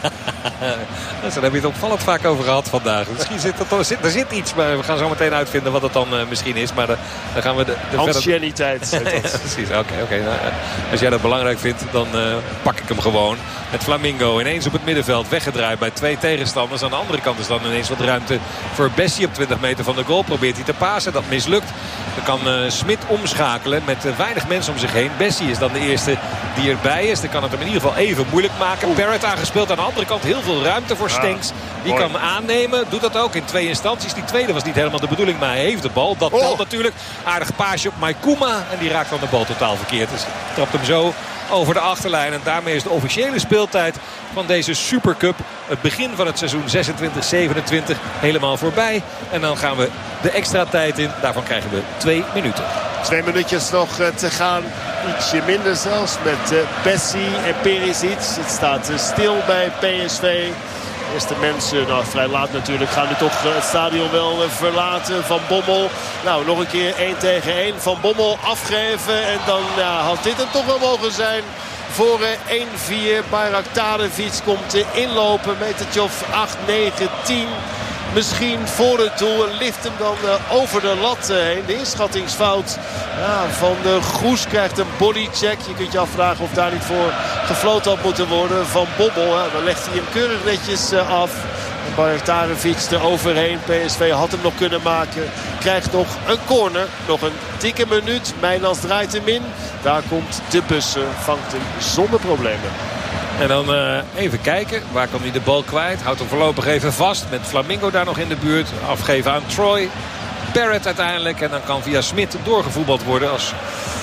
Dus daar heb je het opvallend vaak over gehad vandaag. Misschien zit er, er, zit, er zit iets, maar we gaan zo meteen uitvinden wat het dan uh, misschien is. Maar de, dan gaan we de, de anciëniteit. Verder... ja, precies, oké. Okay, okay. Nou, als jij dat belangrijk vindt, dan uh, pak ik hem gewoon. Met Flamingo ineens op het middenveld weggedraaid bij twee tegenstanders. Aan de andere kant is dan ineens wat ruimte voor Bessie op twintig meter van de goal. Probeert hij te pasen, dat mislukt. Dan kan uh, Smit omschakelen met uh, weinig mensen om zich heen. Bessie is dan de eerste die erbij is. Dan kan het hem in ieder geval even moeilijk maken. Parrott aangespeeld aan de andere kant. Heel veel ruimte voor Stenks. Die kan aannemen. Doet dat ook in twee instanties. Die tweede was niet helemaal de bedoeling, maar hij heeft de bal. Dat telt natuurlijk. Aardig paasje op Maikuma. En die raakt dan de bal totaal verkeerd. Dus trapt hem zo over de achterlijn. En daarmee is de officiële speeltijd van deze Supercup, het begin van het seizoen zesentwintig zevenentwintig, helemaal voorbij. En dan gaan we de extra tijd in. Daarvan krijgen we twee minuten. Twee minuutjes nog te gaan. Ietsje minder zelfs met Bessie en Perisic. Het staat stil bij P S V. De eerste mensen, nou vrij laat natuurlijk, gaan nu toch het stadion wel verlaten. Van Bommel, nou nog een keer één tegen één. Van Bommel afgeven en dan ja, had dit hem toch wel mogen zijn. Voor één vier. Bayraktarevic komt inlopen. Metertje of acht, negen, tien. Misschien voor het doel. En lift hem dan uh, over de lat uh, heen. De inschattingsfout ja, van de Goes krijgt een bodycheck. Je kunt je afvragen of daar niet voor gefloten had moeten worden. Van Bommel. Ja, dan legt hij hem keurig netjes uh, af. En Bayraktarevic er overheen. P S V had hem nog kunnen maken. Krijgt nog een corner. Nog een dikke minuut. Mijnans draait hem in. Daar komt de bussen. Vangt hem zonder problemen. En dan uh, even kijken. Waar kan hij de bal kwijt? Houdt hem voorlopig even vast. Met Flamingo daar nog in de buurt. Afgeven aan Troy. Parrott uiteindelijk. En dan kan via Smit doorgevoetbald worden als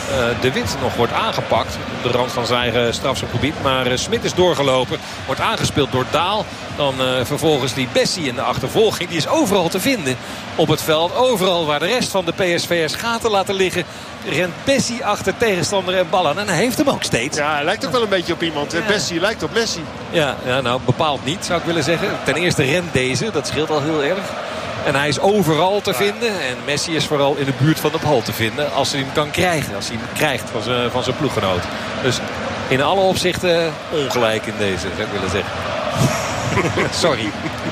uh, De Wit nog wordt aangepakt. Op de rand van zijn eigen strafschopgebied. Maar uh, Smit is doorgelopen. Wordt aangespeeld door Daal. Dan uh, vervolgens die Bessie in de achtervolging. Die is overal te vinden op het veld. Overal waar de rest van de P S V'ers gaten laten liggen. Rent Bessie achter tegenstander en bal aan. En hij heeft hem ook steeds. Ja, hij lijkt ook wel een beetje op iemand. Ja. Bessie lijkt op Messi. Ja, ja, nou bepaald niet zou ik willen zeggen. Ten eerste rent deze. Dat scheelt al heel erg. En hij is overal te vinden. En Messi is vooral in de buurt van de bal te vinden. Als hij hem kan krijgen. Als hij hem krijgt van zijn, van zijn ploeggenoot. Dus in alle opzichten ongelijk in deze, zou ik willen zeggen. Sorry.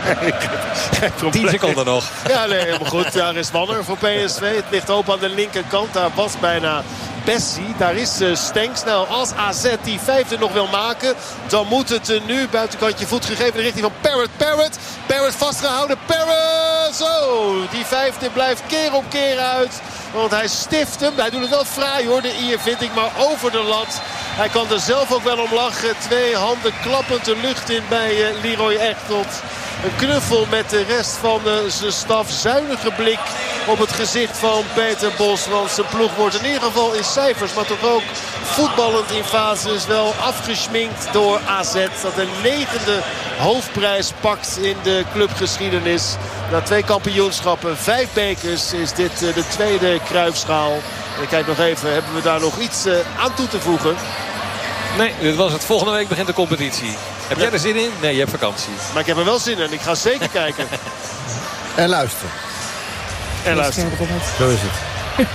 tien seconden nog. Ja, nee, helemaal goed. Daar is Wanner voor P S V. Het ligt open aan de linkerkant. Daar was bijna Bessie. Daar is uh, Stenks. Nou, als A Z die vijfde nog wil maken, dan moet het uh, nu buitenkantje voet gegeven in de richting van Parrott. Parrott. Parrott vastgehouden. Parrott. Zo. Die vijfde blijft keer op keer uit. Want hij stift hem. Hij doet het wel fraai hoor, de Ier vind ik. Maar over de lat. Hij kan er zelf ook wel om lachen. Twee handen klappend de lucht in bij uh, Leroy Echtelt. Een knuffel met de rest van uh, zijn staf. Zuinige blik op het gezicht van Peter Bos. Want zijn ploeg wordt in ieder geval in cijfers, maar toch ook voetballend in fases wel afgeschminkt door A Z. Dat de negende hoofdprijs pakt in de clubgeschiedenis. Na twee kampioenschappen, vijf bekers is dit uh, de tweede Cruijffschaal. En ik kijk nog even, hebben we daar nog iets uh, aan toe te voegen? Nee, dit was het. Volgende week begint de competitie. Heb jij er zin in? Nee, je hebt vakantie. Maar ik heb er wel zin in. Ik ga zeker kijken. En luisteren. En luisteren. Zo is het.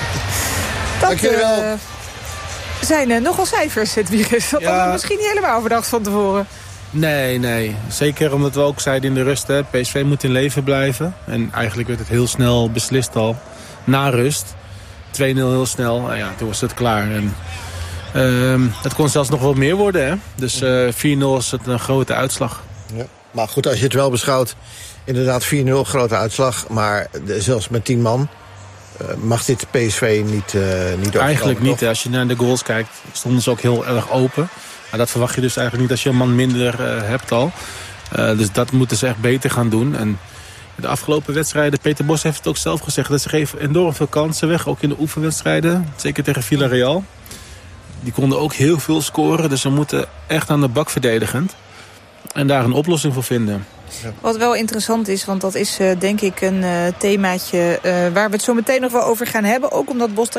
Dat Dank jullie wel. Uh, zijn uh, nogal cijfers, het virus. Dat Ja. hadden we misschien niet helemaal verdacht van tevoren. Nee, nee. Zeker omdat we ook zeiden in de rust, hè, P S V moet in leven blijven. En eigenlijk werd het heel snel beslist al. Na rust. twee nul heel snel. Nou ja, toen was het klaar. En Uh, het kon zelfs nog wat meer worden. Hè? Dus uh, vier nul is het een grote uitslag. Ja. Maar goed, als je het wel beschouwt, inderdaad vier nul, grote uitslag. Maar de, zelfs met tien man uh, mag dit P S V niet, uh, niet Eigenlijk niet. Hè? Als je naar de goals kijkt, stonden ze ook heel erg open. Maar dat verwacht je dus eigenlijk niet als je een man minder uh, hebt al. Uh, dus dat moeten ze echt beter gaan doen. En de afgelopen wedstrijden, Peter Bos heeft het ook zelf gezegd, dat ze geven enorm veel kansen weg. Ook in de oefenwedstrijden. Zeker tegen Villarreal. Die konden ook heel veel scoren. Dus ze moeten echt aan de bak verdedigend. En daar een oplossing voor vinden. Ja. Wat wel interessant is, want dat is uh, denk ik een uh, themaatje uh, waar we het zo meteen nog wel over gaan hebben. Ook omdat Bos